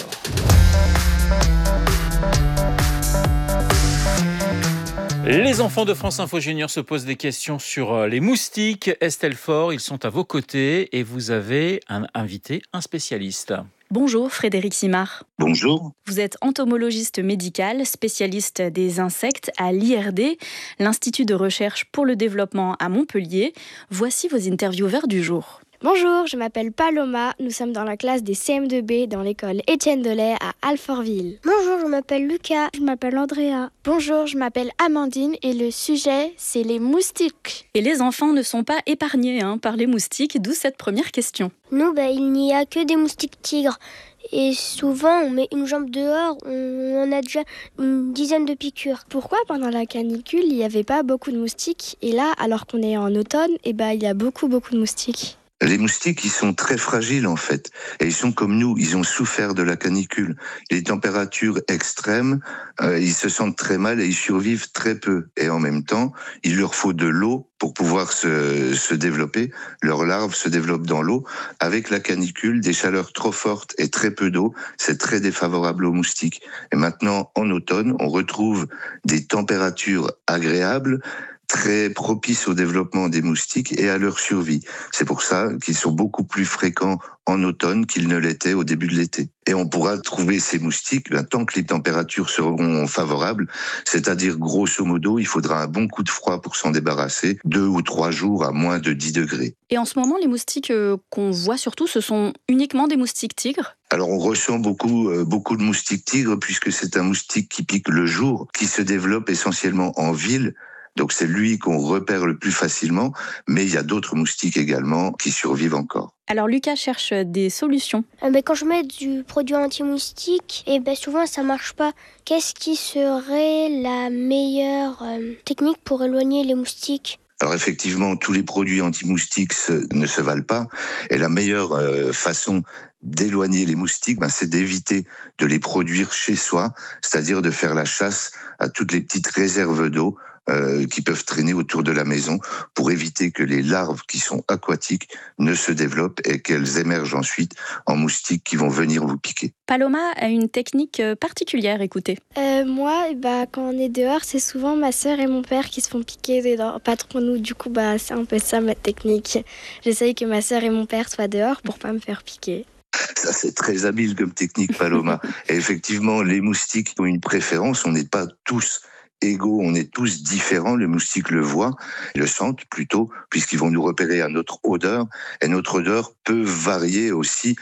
Les enfants de France Info Junior se posent des questions sur les moustiques. Estelle Faure, ils sont à vos côtés et vous avez invité un spécialiste. Bonjour Frédéric Simard. Bonjour. Vous êtes entomologiste médical, spécialiste des insectes à l'IRD, l'Institut de recherche pour le développement à Montpellier. Voici vos intervieweurs du jour. Bonjour, je m'appelle Paloma, nous sommes dans la classe des CM2B dans l'école Étienne Delay à Alfortville. Bonjour, je m'appelle Lucas. Je m'appelle Andrea. Bonjour, je m'appelle Amandine et le sujet, c'est les moustiques. Et les enfants ne sont pas épargnés par les moustiques, d'où cette première question. Nous, il n'y a que des moustiques tigres. Et souvent, on met une jambe dehors, on a déjà une dizaine de piqûres. Pourquoi pendant la canicule, il n'y avait pas beaucoup de moustiques? Et là, alors qu'on est en automne, il y a beaucoup de moustiques. Les moustiques, ils sont très fragiles en fait. Et ils sont comme nous, ils ont souffert de la canicule. Les températures extrêmes, ils se sentent très mal et ils survivent très peu. Et en même temps, il leur faut de l'eau pour pouvoir se développer. Leurs larves se développent dans l'eau. Avec la canicule, des chaleurs trop fortes et très peu d'eau, c'est très défavorable aux moustiques. Et maintenant, en automne, on retrouve des températures agréables, très propices au développement des moustiques et à leur survie. C'est pour ça qu'ils sont beaucoup plus fréquents en automne qu'ils ne l'étaient au début de l'été. Et on pourra trouver ces moustiques tant que les températures seront favorables, c'est-à-dire grosso modo, il faudra un bon coup de froid pour s'en débarrasser, 2 ou 3 jours à moins de 10 degrés. Et en ce moment, les moustiques qu'on voit surtout, ce sont uniquement des moustiques tigres ? Alors on ressent beaucoup de moustiques tigres puisque c'est un moustique qui pique le jour, qui se développe essentiellement en ville. Donc c'est lui qu'on repère le plus facilement, mais il y a d'autres moustiques également qui survivent encore. Alors Lucas cherche des solutions. Quand je mets du produit anti-moustique, souvent ça marche pas. Qu'est-ce qui serait la meilleure technique pour éloigner les moustiques ? Alors effectivement, tous les produits anti-moustiques ne se valent pas. Et la meilleure façon d'éloigner les moustiques, c'est d'éviter de les produire chez soi, c'est-à-dire de faire la chasse à toutes les petites réserves d'eau qui peuvent traîner autour de la maison pour éviter que les larves qui sont aquatiques ne se développent et qu'elles émergent ensuite en moustiques qui vont venir vous piquer. Paloma a une technique particulière, écoutez. Moi, quand on est dehors, c'est souvent ma sœur et mon père qui se font piquer dedans, pas trop nous. Du coup, c'est un peu ça ma technique. J'essaye que ma sœur et mon père soient dehors pour pas me faire piquer. Ça, c'est très habile comme technique, Paloma. Et effectivement, les moustiques ont une préférence. On n'est pas tous égaux, on est tous différents. Les moustiques le voient, le sentent plutôt, puisqu'ils vont nous repérer à notre odeur. Et notre odeur peut varier aussi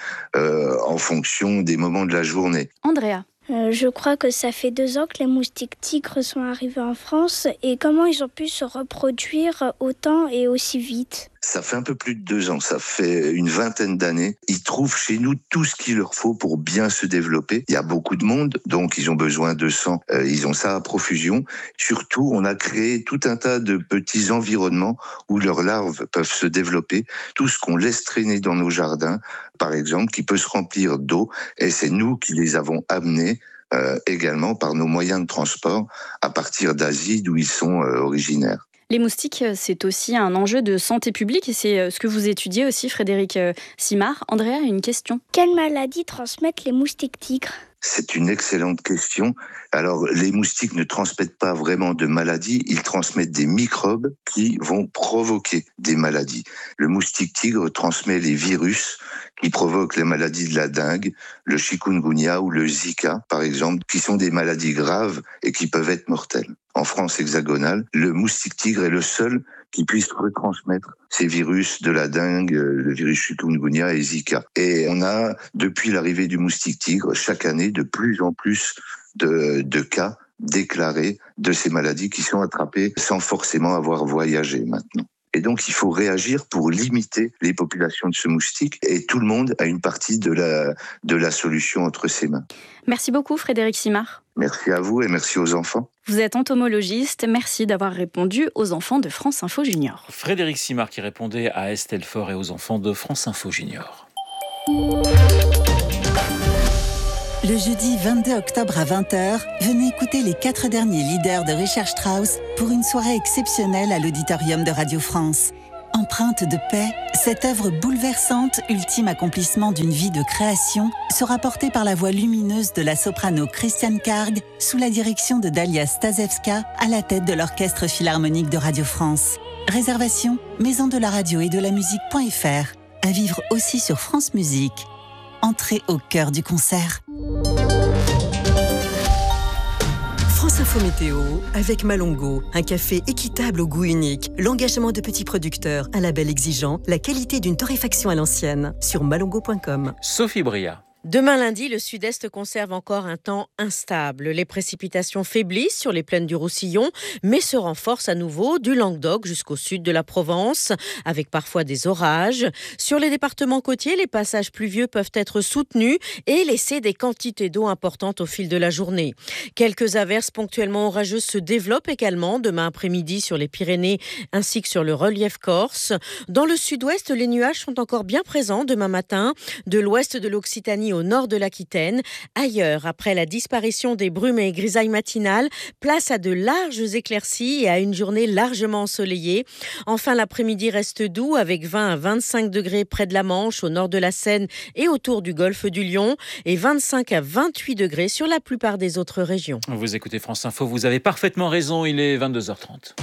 en fonction des moments de la journée. Andrea. Je crois que ça fait 2 ans que les moustiques tigres sont arrivés en France. Et comment ils ont pu se reproduire autant et aussi vite ? Ça fait un peu plus de 2 ans, ça fait une vingtaine d'années. Ils trouvent chez nous tout ce qu'il leur faut pour bien se développer. Il y a beaucoup de monde, donc ils ont besoin de sang. Ils ont ça à profusion. Surtout, on a créé tout un tas de petits environnements où leurs larves peuvent se développer. Tout ce qu'on laisse traîner dans nos jardins, par exemple, qui peut se remplir d'eau. Et c'est nous qui les avons amenés également par nos moyens de transport à partir d'Asie, d'où ils sont originaires. Les moustiques, c'est aussi un enjeu de santé publique et c'est ce que vous étudiez aussi, Frédéric Simard. Andrea a une question. Quelle maladie transmettent les moustiques tigres ? C'est une excellente question. Alors, les moustiques ne transmettent pas vraiment de maladies, ils transmettent des microbes qui vont provoquer des maladies. Le moustique tigre transmet les virus qui provoquent les maladies de la dengue, le chikungunya ou le Zika, par exemple, qui sont des maladies graves et qui peuvent être mortelles. En France hexagonale, le moustique tigre est le seul qui puisse retransmettre ces virus de la dengue, le virus chikungunya et Zika. Et on a, depuis l'arrivée du moustique tigre, chaque année, de plus en plus de cas déclarés de ces maladies qui sont attrapées sans forcément avoir voyagé maintenant. Et donc, il faut réagir pour limiter les populations de ce moustique. Et tout le monde a une partie de la solution entre ses mains. Merci beaucoup, Frédéric Simard. Merci à vous et merci aux enfants. Vous êtes entomologiste. Merci d'avoir répondu aux enfants de France Info Junior. Frédéric Simard qui répondait à Estelle Faure et aux enfants de France Info Junior. Le jeudi 22 octobre à 20h, venez écouter les 4 derniers leaders de Richard Strauss pour une soirée exceptionnelle à l'auditorium de Radio France. Empreinte de paix, cette œuvre bouleversante, ultime accomplissement d'une vie de création, sera portée par la voix lumineuse de la soprano Christiane Karg sous la direction de Dalia Stasevska à la tête de l'Orchestre Philharmonique de Radio France. Réservation, maison de la radio et de la musique.fr. À vivre aussi sur France Musique. Entrez au cœur du concert. France Info Météo avec Malongo, un café équitable au goût unique, l'engagement de petits producteurs, un label exigeant, la qualité d'une torréfaction à l'ancienne. Sur malongo.com. Sophie Bria. Demain lundi, le sud-est conserve encore un temps instable. Les précipitations faiblissent sur les plaines du Roussillon, mais se renforcent à nouveau du Languedoc jusqu'au sud de la Provence, avec parfois des orages. Sur les départements côtiers, les passages pluvieux peuvent être soutenus et laisser des quantités d'eau importantes au fil de la journée. Quelques averses ponctuellement orageuses se développent également demain après-midi sur les Pyrénées ainsi que sur le relief corse. Dans le sud-ouest, les nuages sont encore bien présents demain matin, de l'ouest de l'Occitanie au nord de l'Aquitaine. Ailleurs, après la disparition des brumes et grisailles matinales, place à de larges éclaircies et à une journée largement ensoleillée. Enfin, l'après-midi reste doux avec 20 à 25 degrés près de la Manche, au nord de la Seine et autour du golfe du Lion, et 25 à 28 degrés sur la plupart des autres régions. Vous écoutez France Info, vous avez parfaitement raison, il est 22h30.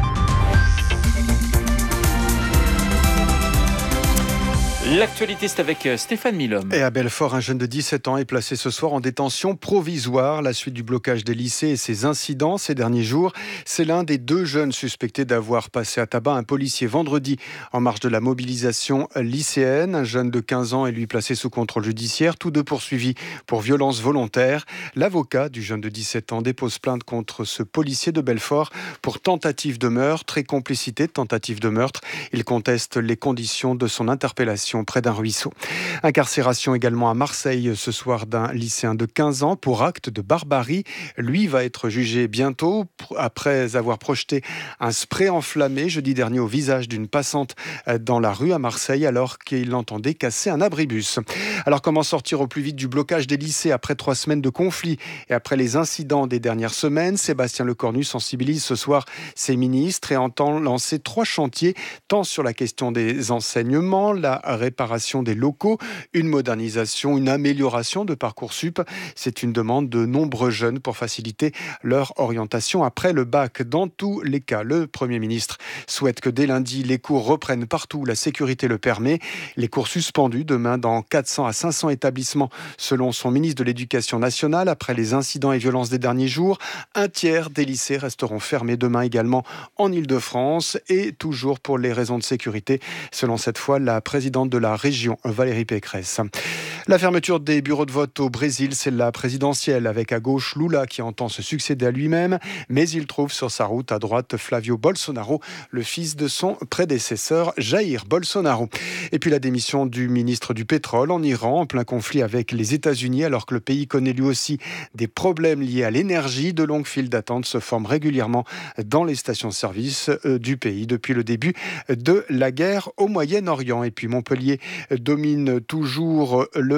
L'actualité, c'est avec Stéphane Milhomme. Et à Belfort, un jeune de 17 ans est placé ce soir en détention provisoire. La suite du blocage des lycées et ses incidents ces derniers jours. C'est l'un des 2 jeunes suspectés d'avoir passé à tabac un policier vendredi en marge de la mobilisation lycéenne. Un jeune de 15 ans est lui placé sous contrôle judiciaire. Tous 2 poursuivis pour violence volontaire. L'avocat du jeune de 17 ans dépose plainte contre ce policier de Belfort pour tentative de meurtre et complicité de tentative de meurtre. Il conteste les conditions de son interpellation près d'un ruisseau. Incarcération également à Marseille ce soir d'un lycéen de 15 ans pour acte de barbarie. Lui va être jugé bientôt après avoir projeté un spray enflammé jeudi dernier au visage d'une passante dans la rue à Marseille alors qu'il entendait casser un abribus. Alors comment sortir au plus vite du blocage des lycées après 3 semaines de conflit et après les incidents des dernières semaines? Sébastien Lecornu sensibilise ce soir ses ministres et entend lancer 3 chantiers tant sur la question des enseignements, la réparation des locaux, une modernisation, une amélioration de Parcoursup. C'est une demande de nombreux jeunes pour faciliter leur orientation après le bac. Dans tous les cas, le Premier ministre souhaite que dès lundi, les cours reprennent partout où la sécurité le permet. Les cours suspendus demain dans 400 à 500 établissements selon son ministre de l'Éducation nationale après les incidents et violences des derniers jours. Un tiers des lycées resteront fermés demain également en Île-de-France et toujours pour les raisons de sécurité, selon cette fois la présidente de la région, Valérie Pécresse. La fermeture des bureaux de vote au Brésil, c'est la présidentielle, avec à gauche Lula qui entend se succéder à lui-même, mais il trouve sur sa route à droite Flavio Bolsonaro, le fils de son prédécesseur Jair Bolsonaro. Et puis la démission du ministre du pétrole en Iran, en plein conflit avec les États-Unis, alors que le pays connaît lui aussi des problèmes liés à l'énergie. De longues files d'attente se forment régulièrement dans les stations-service du pays depuis le début de la guerre au Moyen-Orient. Et puis Montpellier domine toujours le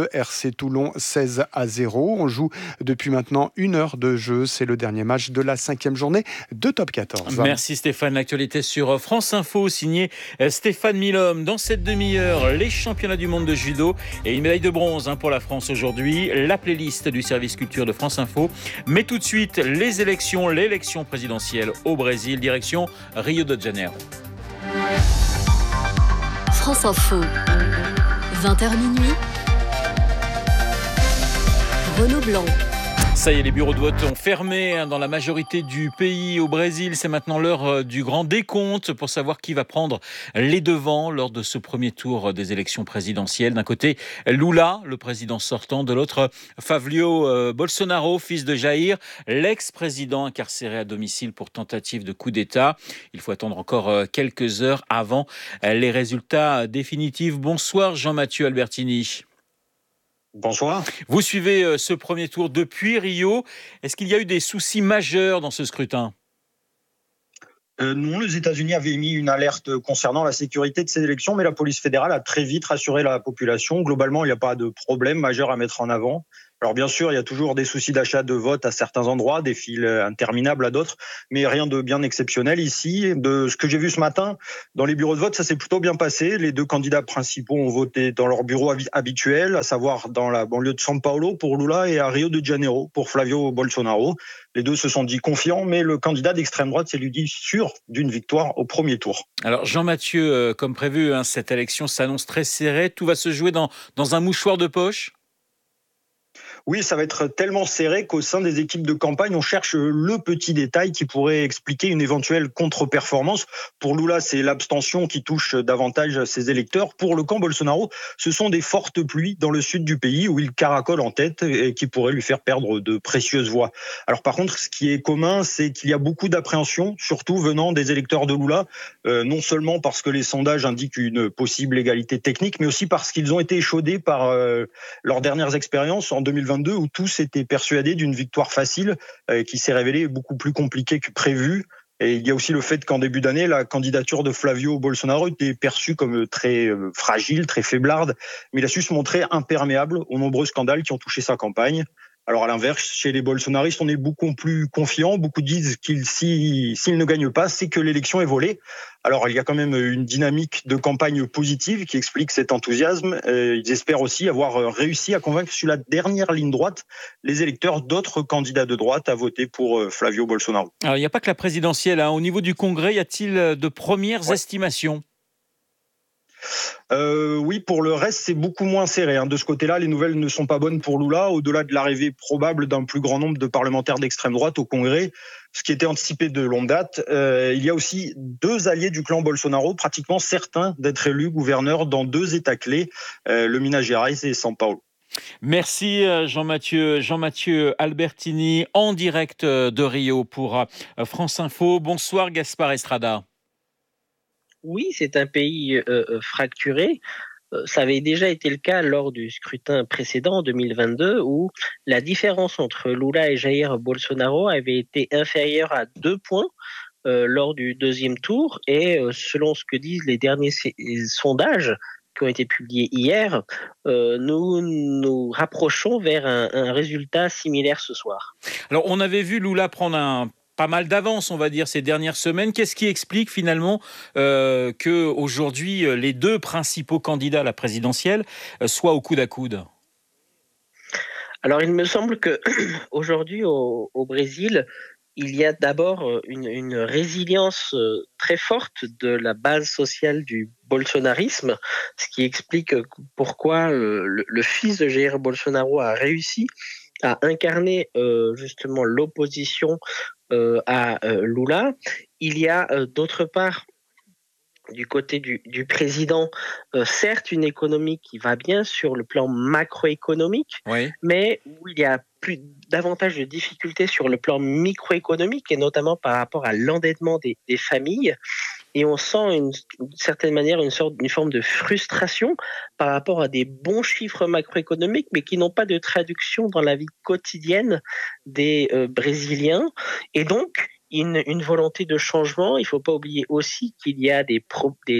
le RC Toulon 16-0. On joue depuis maintenant 1 heure de jeu. C'est le dernier match de la 5e journée de Top 14. Merci Stéphane. L'actualité sur France Info, signé Stéphane Milhomme. Dans cette demi-heure, les championnats du monde de judo et une médaille de bronze pour la France aujourd'hui. La playlist du service culture de France Info. Mais tout de suite, l'élection présidentielle au Brésil, direction Rio de Janeiro. France Info, 20h minuit. Renaud Blanc. Ça y est, les bureaux de vote ont fermé dans la majorité du pays au Brésil. C'est maintenant l'heure du grand décompte pour savoir qui va prendre les devants lors de ce premier tour des élections présidentielles. D'un côté, Lula, le président sortant. De l'autre, Flavio Bolsonaro, fils de Jair, l'ex-président incarcéré à domicile pour tentative de coup d'État. Il faut attendre encore quelques heures avant les résultats définitifs. Bonsoir Jean-Mathieu Albertini. Bonsoir. Vous suivez ce premier tour depuis Rio. Est-ce qu'il y a eu des soucis majeurs dans ce scrutin ? Non, les États-Unis avaient émis une alerte concernant la sécurité de ces élections, mais la police fédérale a très vite rassuré la population. Globalement, il n'y a pas de problème majeur à mettre en avant. Alors bien sûr, il y a toujours des soucis d'achat de vote à certains endroits, des files interminables à d'autres, mais rien de bien exceptionnel ici. De ce que j'ai vu ce matin, dans les bureaux de vote, ça s'est plutôt bien passé. Les 2 candidats principaux ont voté dans leur bureau habituel, à savoir dans la banlieue de São Paulo pour Lula et à Rio de Janeiro pour Flavio Bolsonaro. Les 2 se sont dit confiants, mais le candidat d'extrême droite s'est lui dit sûr d'une victoire au premier tour. Alors Jean-Mathieu, comme prévu, cette élection s'annonce très serrée. Tout va se jouer dans un mouchoir de poche ? Oui, ça va être tellement serré qu'au sein des équipes de campagne, on cherche le petit détail qui pourrait expliquer une éventuelle contre-performance. Pour Lula, c'est l'abstention qui touche davantage ses électeurs. Pour le camp Bolsonaro, ce sont des fortes pluies dans le sud du pays où il caracole en tête et qui pourraient lui faire perdre de précieuses voix. Alors par contre, ce qui est commun, c'est qu'il y a beaucoup d'appréhension, surtout venant des électeurs de Lula, non seulement parce que les sondages indiquent une possible égalité technique, mais aussi parce qu'ils ont été échaudés par leurs dernières expériences en 2022 où tous étaient persuadés d'une victoire facile qui s'est révélée beaucoup plus compliquée que prévu. Et il y a aussi le fait qu'en début d'année, la candidature de Flavio Bolsonaro était perçue comme très fragile, très faiblarde, mais il a su se montrer imperméable aux nombreux scandales qui ont touché sa campagne. Alors à l'inverse, chez les bolsonaristes, on est beaucoup plus confiant. Beaucoup disent s'ils ne gagnent pas, c'est que l'élection est volée. Alors il y a quand même une dynamique de campagne positive qui explique cet enthousiasme. Ils espèrent aussi avoir réussi à convaincre sur la dernière ligne droite les électeurs d'autres candidats de droite à voter pour Flavio Bolsonaro. Alors il n'y a pas que la présidentielle. Au niveau du Congrès, y a-t-il de premières estimations ? Oui, pour le reste, c'est beaucoup moins serré. De ce côté-là, les nouvelles ne sont pas bonnes pour Lula, au-delà de l'arrivée probable d'un plus grand nombre de parlementaires d'extrême droite au Congrès, ce qui était anticipé de longue date. Il y a aussi 2 alliés du clan Bolsonaro, pratiquement certains d'être élus gouverneurs dans 2 États clés, le Minas Gerais et São Paulo. Merci Jean-Mathieu Albertini, en direct de Rio pour France Info. Bonsoir Gaspard Estrada. Oui, c'est un pays fracturé. Ça avait déjà été le cas lors du scrutin précédent en 2022 où la différence entre Lula et Jair Bolsonaro avait été inférieure à 2 points lors du 2e tour. Et selon ce que disent les derniers sondages qui ont été publiés hier, nous nous rapprochons vers un résultat similaire ce soir. Alors, on avait vu Lula prendre pas mal d'avance, on va dire, ces dernières semaines. Qu'est-ce qui explique finalement qu'aujourd'hui, les 2 principaux candidats à la présidentielle soient au coude à coude ? Alors, il me semble qu'aujourd'hui, au Brésil, il y a d'abord une résilience très forte de la base sociale du bolsonarisme, ce qui explique pourquoi le fils de Jair Bolsonaro a réussi à incarner justement l'opposition à Lula. Il y a d'autre part, du côté du président, certes une économie qui va bien sur le plan macroéconomique, oui, mais où il y a davantage de difficultés sur le plan microéconomique et notamment par rapport à l'endettement des familles. Et on sent d'une certaine manière une forme de frustration par rapport à des bons chiffres macroéconomiques, mais qui n'ont pas de traduction dans la vie quotidienne des Brésiliens. Et donc, une volonté de changement. Il ne faut pas oublier aussi qu'il y a des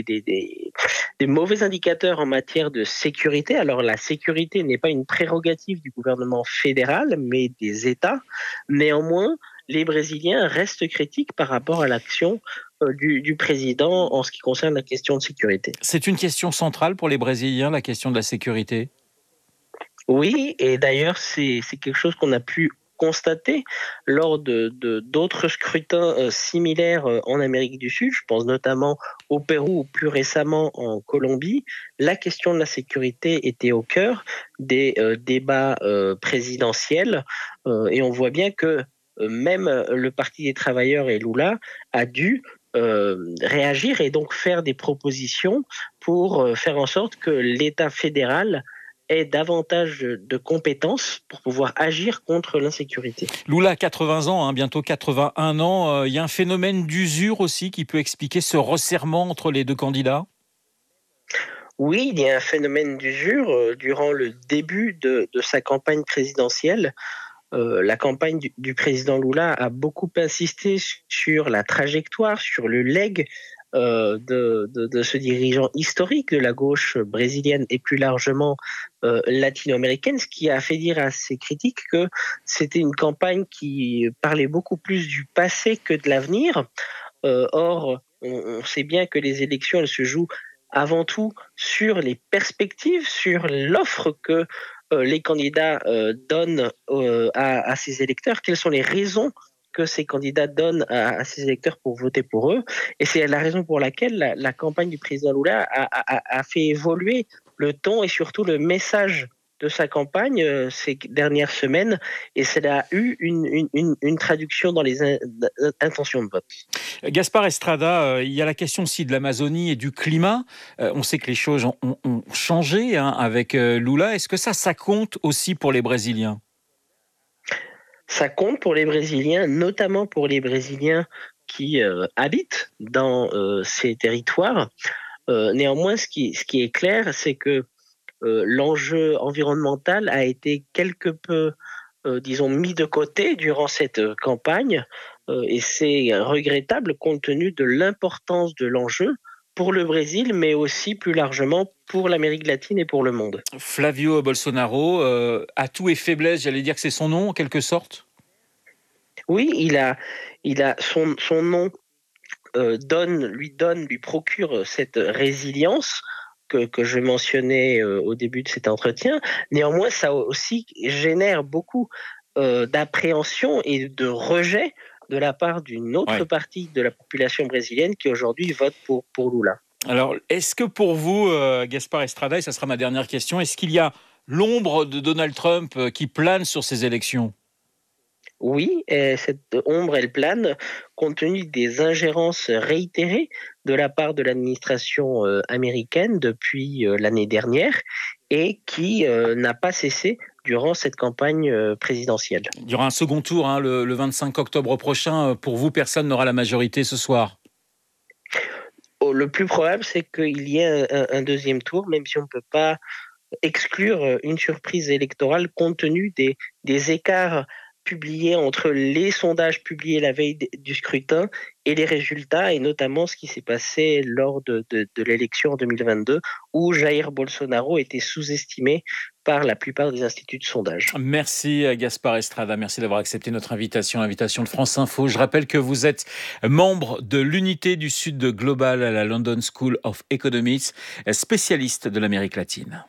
mauvais indicateurs en matière de sécurité. Alors la sécurité n'est pas une prérogative du gouvernement fédéral, mais des États. Néanmoins, les Brésiliens restent critiques par rapport à l'action du président en ce qui concerne la question de sécurité. C'est une question centrale pour les Brésiliens, la question de la sécurité. Oui, et d'ailleurs, c'est quelque chose qu'on a pu constater lors d'autres scrutins similaires en Amérique du Sud. Je pense notamment au Pérou ou plus récemment en Colombie. La question de la sécurité était au cœur des débats présidentiels et on voit bien que même le Parti des travailleurs et Lula a dû réagir et donc faire des propositions pour faire en sorte que l'État fédéral ait davantage de compétences pour pouvoir agir contre l'insécurité. Lula a 80 ans, bientôt 81 ans. Il y a un phénomène d'usure aussi qui peut expliquer ce resserrement entre les deux candidats ? Oui, il y a un phénomène d'usure durant le début de sa campagne présidentielle. La campagne du président Lula a beaucoup insisté sur la trajectoire, sur le legs de ce dirigeant historique de la gauche brésilienne et plus largement latino-américaine, ce qui a fait dire à ses critiques que c'était une campagne qui parlait beaucoup plus du passé que de l'avenir. Or, on sait bien que les élections, elles se jouent avant tout sur les perspectives, sur l'offre que les candidats donnent à ces électeurs, quelles sont les raisons que ces candidats donnent à ces électeurs pour voter pour eux. Et c'est la raison pour laquelle la campagne du président Lula a fait évoluer le ton et surtout le message de sa campagne ces dernières semaines, et cela a eu une traduction dans les intentions de vote. Gaspard Estrada, il y a la question aussi de l'Amazonie et du climat. On sait que les choses ont changé avec Lula. Est-ce que ça compte aussi pour les Brésiliens ? Ça compte pour les Brésiliens, notamment pour les Brésiliens qui habitent dans ces territoires. Néanmoins, ce qui est clair, c'est que l'enjeu environnemental a été quelque peu, mis de côté durant cette campagne, et c'est regrettable compte tenu de l'importance de l'enjeu pour le Brésil, mais aussi plus largement pour l'Amérique latine et pour le monde. Flavio Bolsonaro, atout et faiblesse, j'allais dire que c'est son nom en quelque sorte ? Oui, il a son nom lui procure cette résilience que je mentionnais au début de cet entretien. Néanmoins, ça aussi génère beaucoup d'appréhension et de rejet de la part d'une autre partie de la population brésilienne qui aujourd'hui vote pour Lula. Alors, est-ce que pour vous, Gaspard Estrada, et ça sera ma dernière question, est-ce qu'il y a l'ombre de Donald Trump qui plane sur ces élections ? Oui, et cette ombre, elle plane compte tenu des ingérences réitérées de la part de l'administration américaine depuis l'année dernière et qui n'a pas cessé durant cette campagne présidentielle. Il y aura un second tour le 25 octobre prochain. Pour vous, personne n'aura la majorité ce soir ? Le plus probable, c'est qu'il y ait un deuxième tour, même si on ne peut pas exclure une surprise électorale compte tenu des écarts publiés entre les sondages publiés la veille du scrutin et les résultats, et notamment ce qui s'est passé lors de l'élection en 2022, où Jair Bolsonaro était sous-estimé par la plupart des instituts de sondage. Merci Gaspard Estrada, merci d'avoir accepté notre invitation, l'invitation de France Info. Je rappelle que vous êtes membre de l'unité du Sud de Global à la London School of Economics, spécialiste de l'Amérique latine.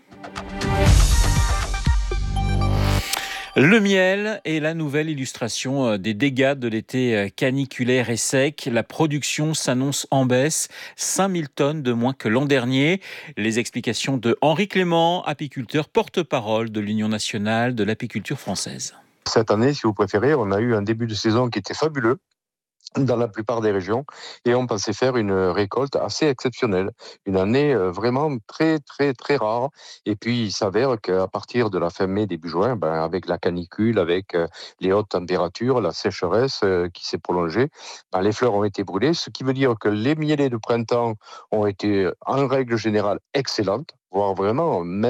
Le miel est la nouvelle illustration des dégâts de l'été caniculaire et sec. La production s'annonce en baisse, 5000 tonnes de moins que l'an dernier. Les explications de Henri Clément, apiculteur porte-parole de l'Union nationale de l'apiculture française. Cette année, si vous préférez, on a eu un début de saison qui était fabuleux dans la plupart des régions, et on pensait faire une récolte assez exceptionnelle, une année vraiment très très très rare. Et puis il s'avère qu'à partir de la fin mai, début juin, avec la canicule, avec les hautes températures, la sécheresse qui s'est prolongée, les fleurs ont été brûlées, ce qui veut dire que les mielés de printemps ont été en règle générale excellentes, voire vraiment même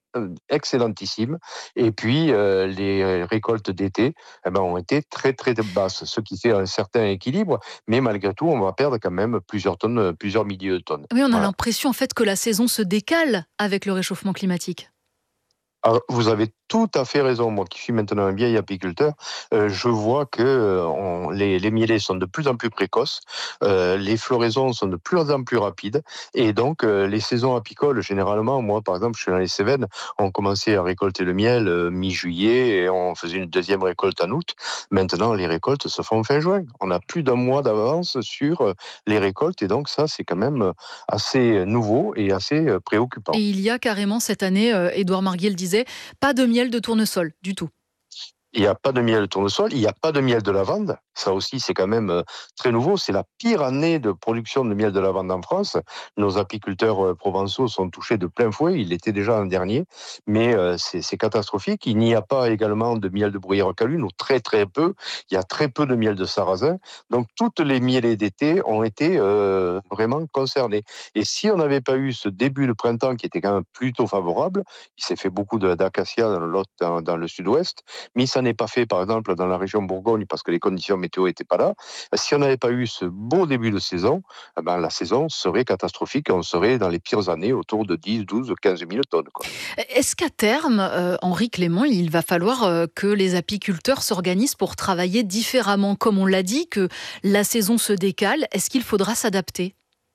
excellentissime. Et puis, les récoltes d'été ont été très, très basses, ce qui fait un certain équilibre. Mais malgré tout, on va perdre quand même plusieurs tonnes, plusieurs milliers de tonnes. Oui, on a l'impression en fait que la saison se décale avec le réchauffement climatique. Alors, vous avez tout à fait raison. Moi qui suis maintenant un vieil apiculteur, je vois que les mielés sont de plus en plus précoces, les floraisons sont de plus en plus rapides, et donc les saisons apicoles, généralement, moi par exemple, je suis dans les Cévennes, on commençait à récolter le miel mi-juillet et on faisait une deuxième récolte en août. Maintenant, les récoltes se font fin juin. On a plus d'un mois d'avance sur les récoltes, et donc ça, c'est quand même assez nouveau et assez préoccupant. Et il y a carrément cette année, Édouard Marguier le disait, pas de miel de tournesol du tout. Il n'y a pas de miel de tournesol, il n'y a pas de miel de lavande. Ça aussi, c'est quand même très nouveau. C'est la pire année de production de miel de lavande en France. Nos apiculteurs provençaux sont touchés de plein fouet. Il l'était déjà l'an dernier, mais c'est catastrophique. Il n'y a pas également de miel de bruyère calune, ou très très peu. Il y a très peu de miel de sarrasin. Donc toutes les mielées d'été ont été vraiment concernées. Et si on n'avait pas eu ce début de printemps qui était quand même plutôt favorable, il s'est fait beaucoup d'acacia dans le sud-ouest, mais ça n'est pas fait par exemple dans la région Bourgogne parce que les conditions météo n'étaient pas là. Si on n'avait pas eu ce beau début de saison, la saison serait catastrophique et on serait dans les pires années autour de 10, 12, 15 000 tonnes. Est-ce qu'à terme, Henri Clément, il va falloir que les apiculteurs s'organisent pour travailler différemment? Comme on l'a dit, que la saison se décale, est-ce qu'il faudra s'adapter?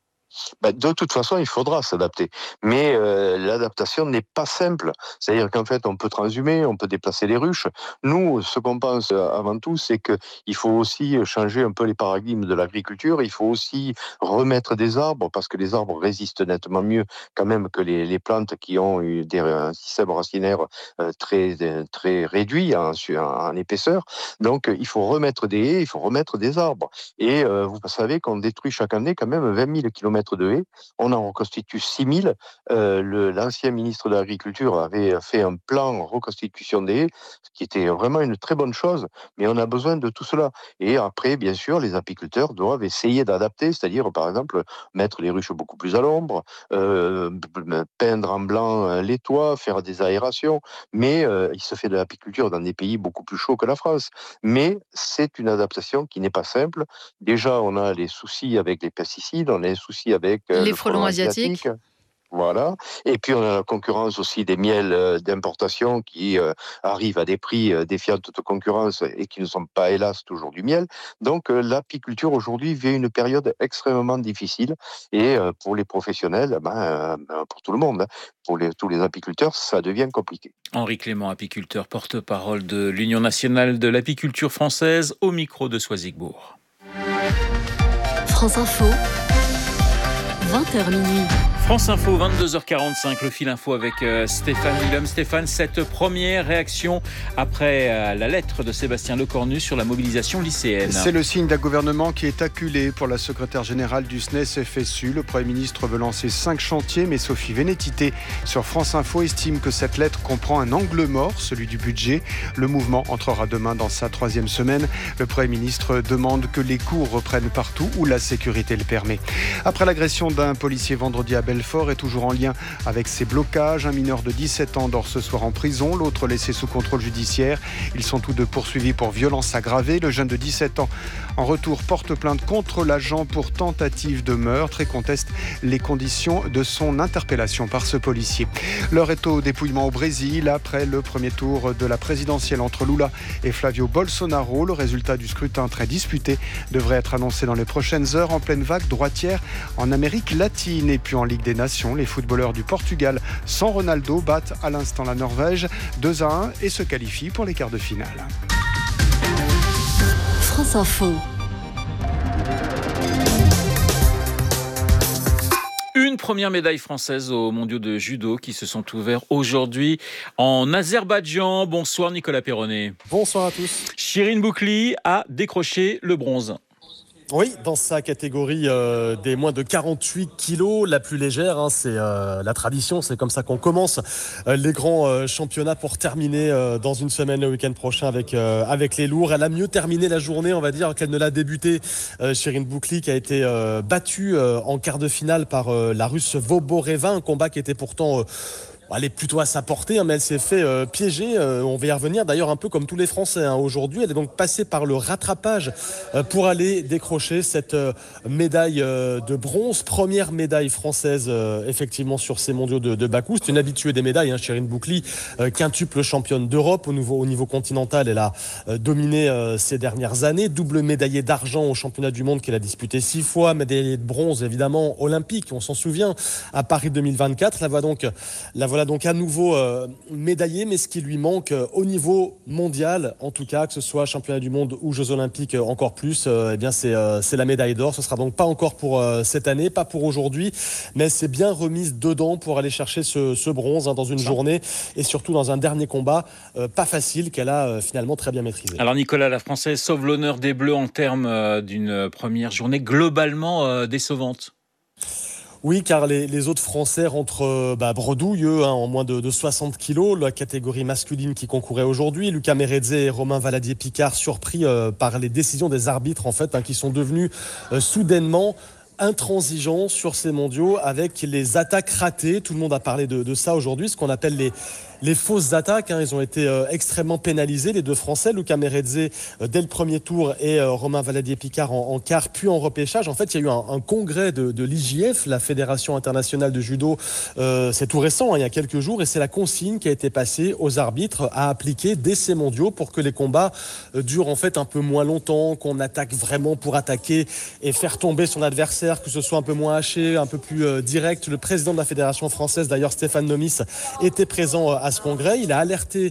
De toute façon, il faudra s'adapter. Mais l'adaptation n'est pas simple. C'est-à-dire qu'en fait, on peut transhumer, on peut déplacer les ruches. Nous, ce qu'on pense avant tout, c'est qu'il faut aussi changer un peu les paradigmes de l'agriculture. Il faut aussi remettre des arbres, parce que les arbres résistent nettement mieux quand même que les plantes qui ont eu un système racinaire très, très réduit en épaisseur. Donc, il faut remettre des haies, il faut remettre des arbres. Et vous savez qu'on détruit chaque année quand même 20 000 kilomètres de haies, on en reconstitue 6 000. L'ancien ministre de l'Agriculture avait fait un plan reconstitution des haies, ce qui était vraiment une très bonne chose, mais on a besoin de tout cela. Et après, bien sûr, les apiculteurs doivent essayer d'adapter, c'est-à-dire, par exemple, mettre les ruches beaucoup plus à l'ombre, peindre en blanc les toits, faire des aérations, mais il se fait de l'apiculture dans des pays beaucoup plus chauds que la France. Mais c'est une adaptation qui n'est pas simple. Déjà, on a les soucis avec les pesticides, on a les soucis avec les frelons asiatiques. Voilà. Et puis, on a la concurrence aussi des miels d'importation qui arrivent à des prix défiant toute concurrence et qui ne sont pas, hélas, toujours du miel. Donc, l'apiculture aujourd'hui vit une période extrêmement difficile. Et pour les professionnels, pour tout le monde, pour tous les apiculteurs, ça devient compliqué. Henri Clément, apiculteur, porte-parole de l'Union nationale de l'apiculture française, au micro de Soisigbourg. France Info, 20h minuit. France Info, 22h45, le fil info avec Stéphane Willem. Stéphane, cette première réaction après la lettre de Sébastien Lecornu sur la mobilisation lycéenne. C'est le signe d'un gouvernement qui est acculé pour la secrétaire générale du SNES-FSU. Le Premier ministre veut lancer 5 chantiers, mais Sophie Vénétité sur France Info estime que cette lettre comprend un angle mort, celui du budget. Le mouvement entrera demain dans sa 3e semaine. Le Premier ministre demande que les cours reprennent partout où la sécurité le permet. Après l'agression d'un policier vendredi à Belfort est toujours en lien avec ces blocages. Un mineur de 17 ans dort ce soir en prison, l'autre laissé sous contrôle judiciaire. Ils sont tous deux poursuivis pour violence aggravée. Le jeune de 17 ans, en retour, porte plainte contre l'agent pour tentative de meurtre et conteste les conditions de son interpellation par ce policier. L'heure est au dépouillement au Brésil après le premier tour de la présidentielle entre Lula et Flavio Bolsonaro. Le résultat du scrutin très disputé devrait être annoncé dans les prochaines heures. En pleine vague droitière en Amérique latine et puis en Ligue des Nations, les footballeurs du Portugal sans Ronaldo battent à l'instant la Norvège 2-1 et se qualifient pour les quarts de finale. France Info. Une première médaille française aux mondiaux de judo qui se sont ouverts aujourd'hui en Azerbaïdjan. Bonsoir Nicolas Perronnet. Bonsoir à tous. Shirin Boukli a décroché le bronze. Oui, dans sa catégorie des moins de 48 kilos, la plus légère, c'est la tradition, c'est comme ça qu'on commence les grands championnats pour terminer dans une semaine le week-end prochain avec les lourds. Elle a mieux terminé la journée, on va dire, qu'elle ne l'a débuté. Shirin Boukli qui a été battue en quart de finale par la Russe Voboreva, un combat qui était pourtant Elle est plutôt à sa portée, mais elle s'est fait piéger. On va y revenir d'ailleurs un peu comme tous les Français aujourd'hui. Elle est donc passée par le rattrapage pour aller décrocher cette médaille de bronze. Première médaille française effectivement sur ces mondiaux de Bakou. C'est une habituée des médailles, Chérine Boukli, quintuple championne d'Europe au niveau continental. Elle a dominé ces dernières années. Double médaillée d'argent au championnat du monde qu'elle a disputé 6 fois. Médaillée de bronze évidemment olympique, on s'en souvient, à Paris 2024. La voilà donc à nouveau médaillée, mais ce qui lui manque au niveau mondial, en tout cas, que ce soit championnat du monde ou Jeux olympiques encore plus, c'est la médaille d'or. Ce sera donc pas encore pour cette année, pas pour aujourd'hui, mais c'est bien remise dedans pour aller chercher ce bronze dans une journée et surtout dans un dernier combat pas facile qu'elle a finalement très bien maîtrisé. Alors Nicolas, la Française sauve l'honneur des Bleus en termes d'une première journée globalement décevante. Oui, car les autres Français rentrent bredouilles, en moins de 60 kilos. La catégorie masculine qui concourait aujourd'hui. Lucas Méredze et Romain Valadier-Picard surpris par les décisions des arbitres, en fait, qui sont devenus soudainement intransigeants sur ces mondiaux avec les attaques ratées. Tout le monde a parlé de ça aujourd'hui, ce qu'on appelle les fausses attaques. Ils ont été extrêmement pénalisés, les deux Français, Lucas Méredze dès le premier tour et Romain Valadier-Picard en quart, puis en repêchage. En fait, il y a eu un congrès de l'IJF, la Fédération internationale de judo. C'est tout récent, il y a quelques jours, et c'est la consigne qui a été passée aux arbitres à appliquer dès ces mondiaux pour que les combats durent en fait un peu moins longtemps, qu'on attaque vraiment pour attaquer et faire tomber son adversaire, que ce soit un peu moins haché, un peu plus direct. Le président de la Fédération française, d'ailleurs Stéphane Nomis, était présent à ce congrès. Il a alerté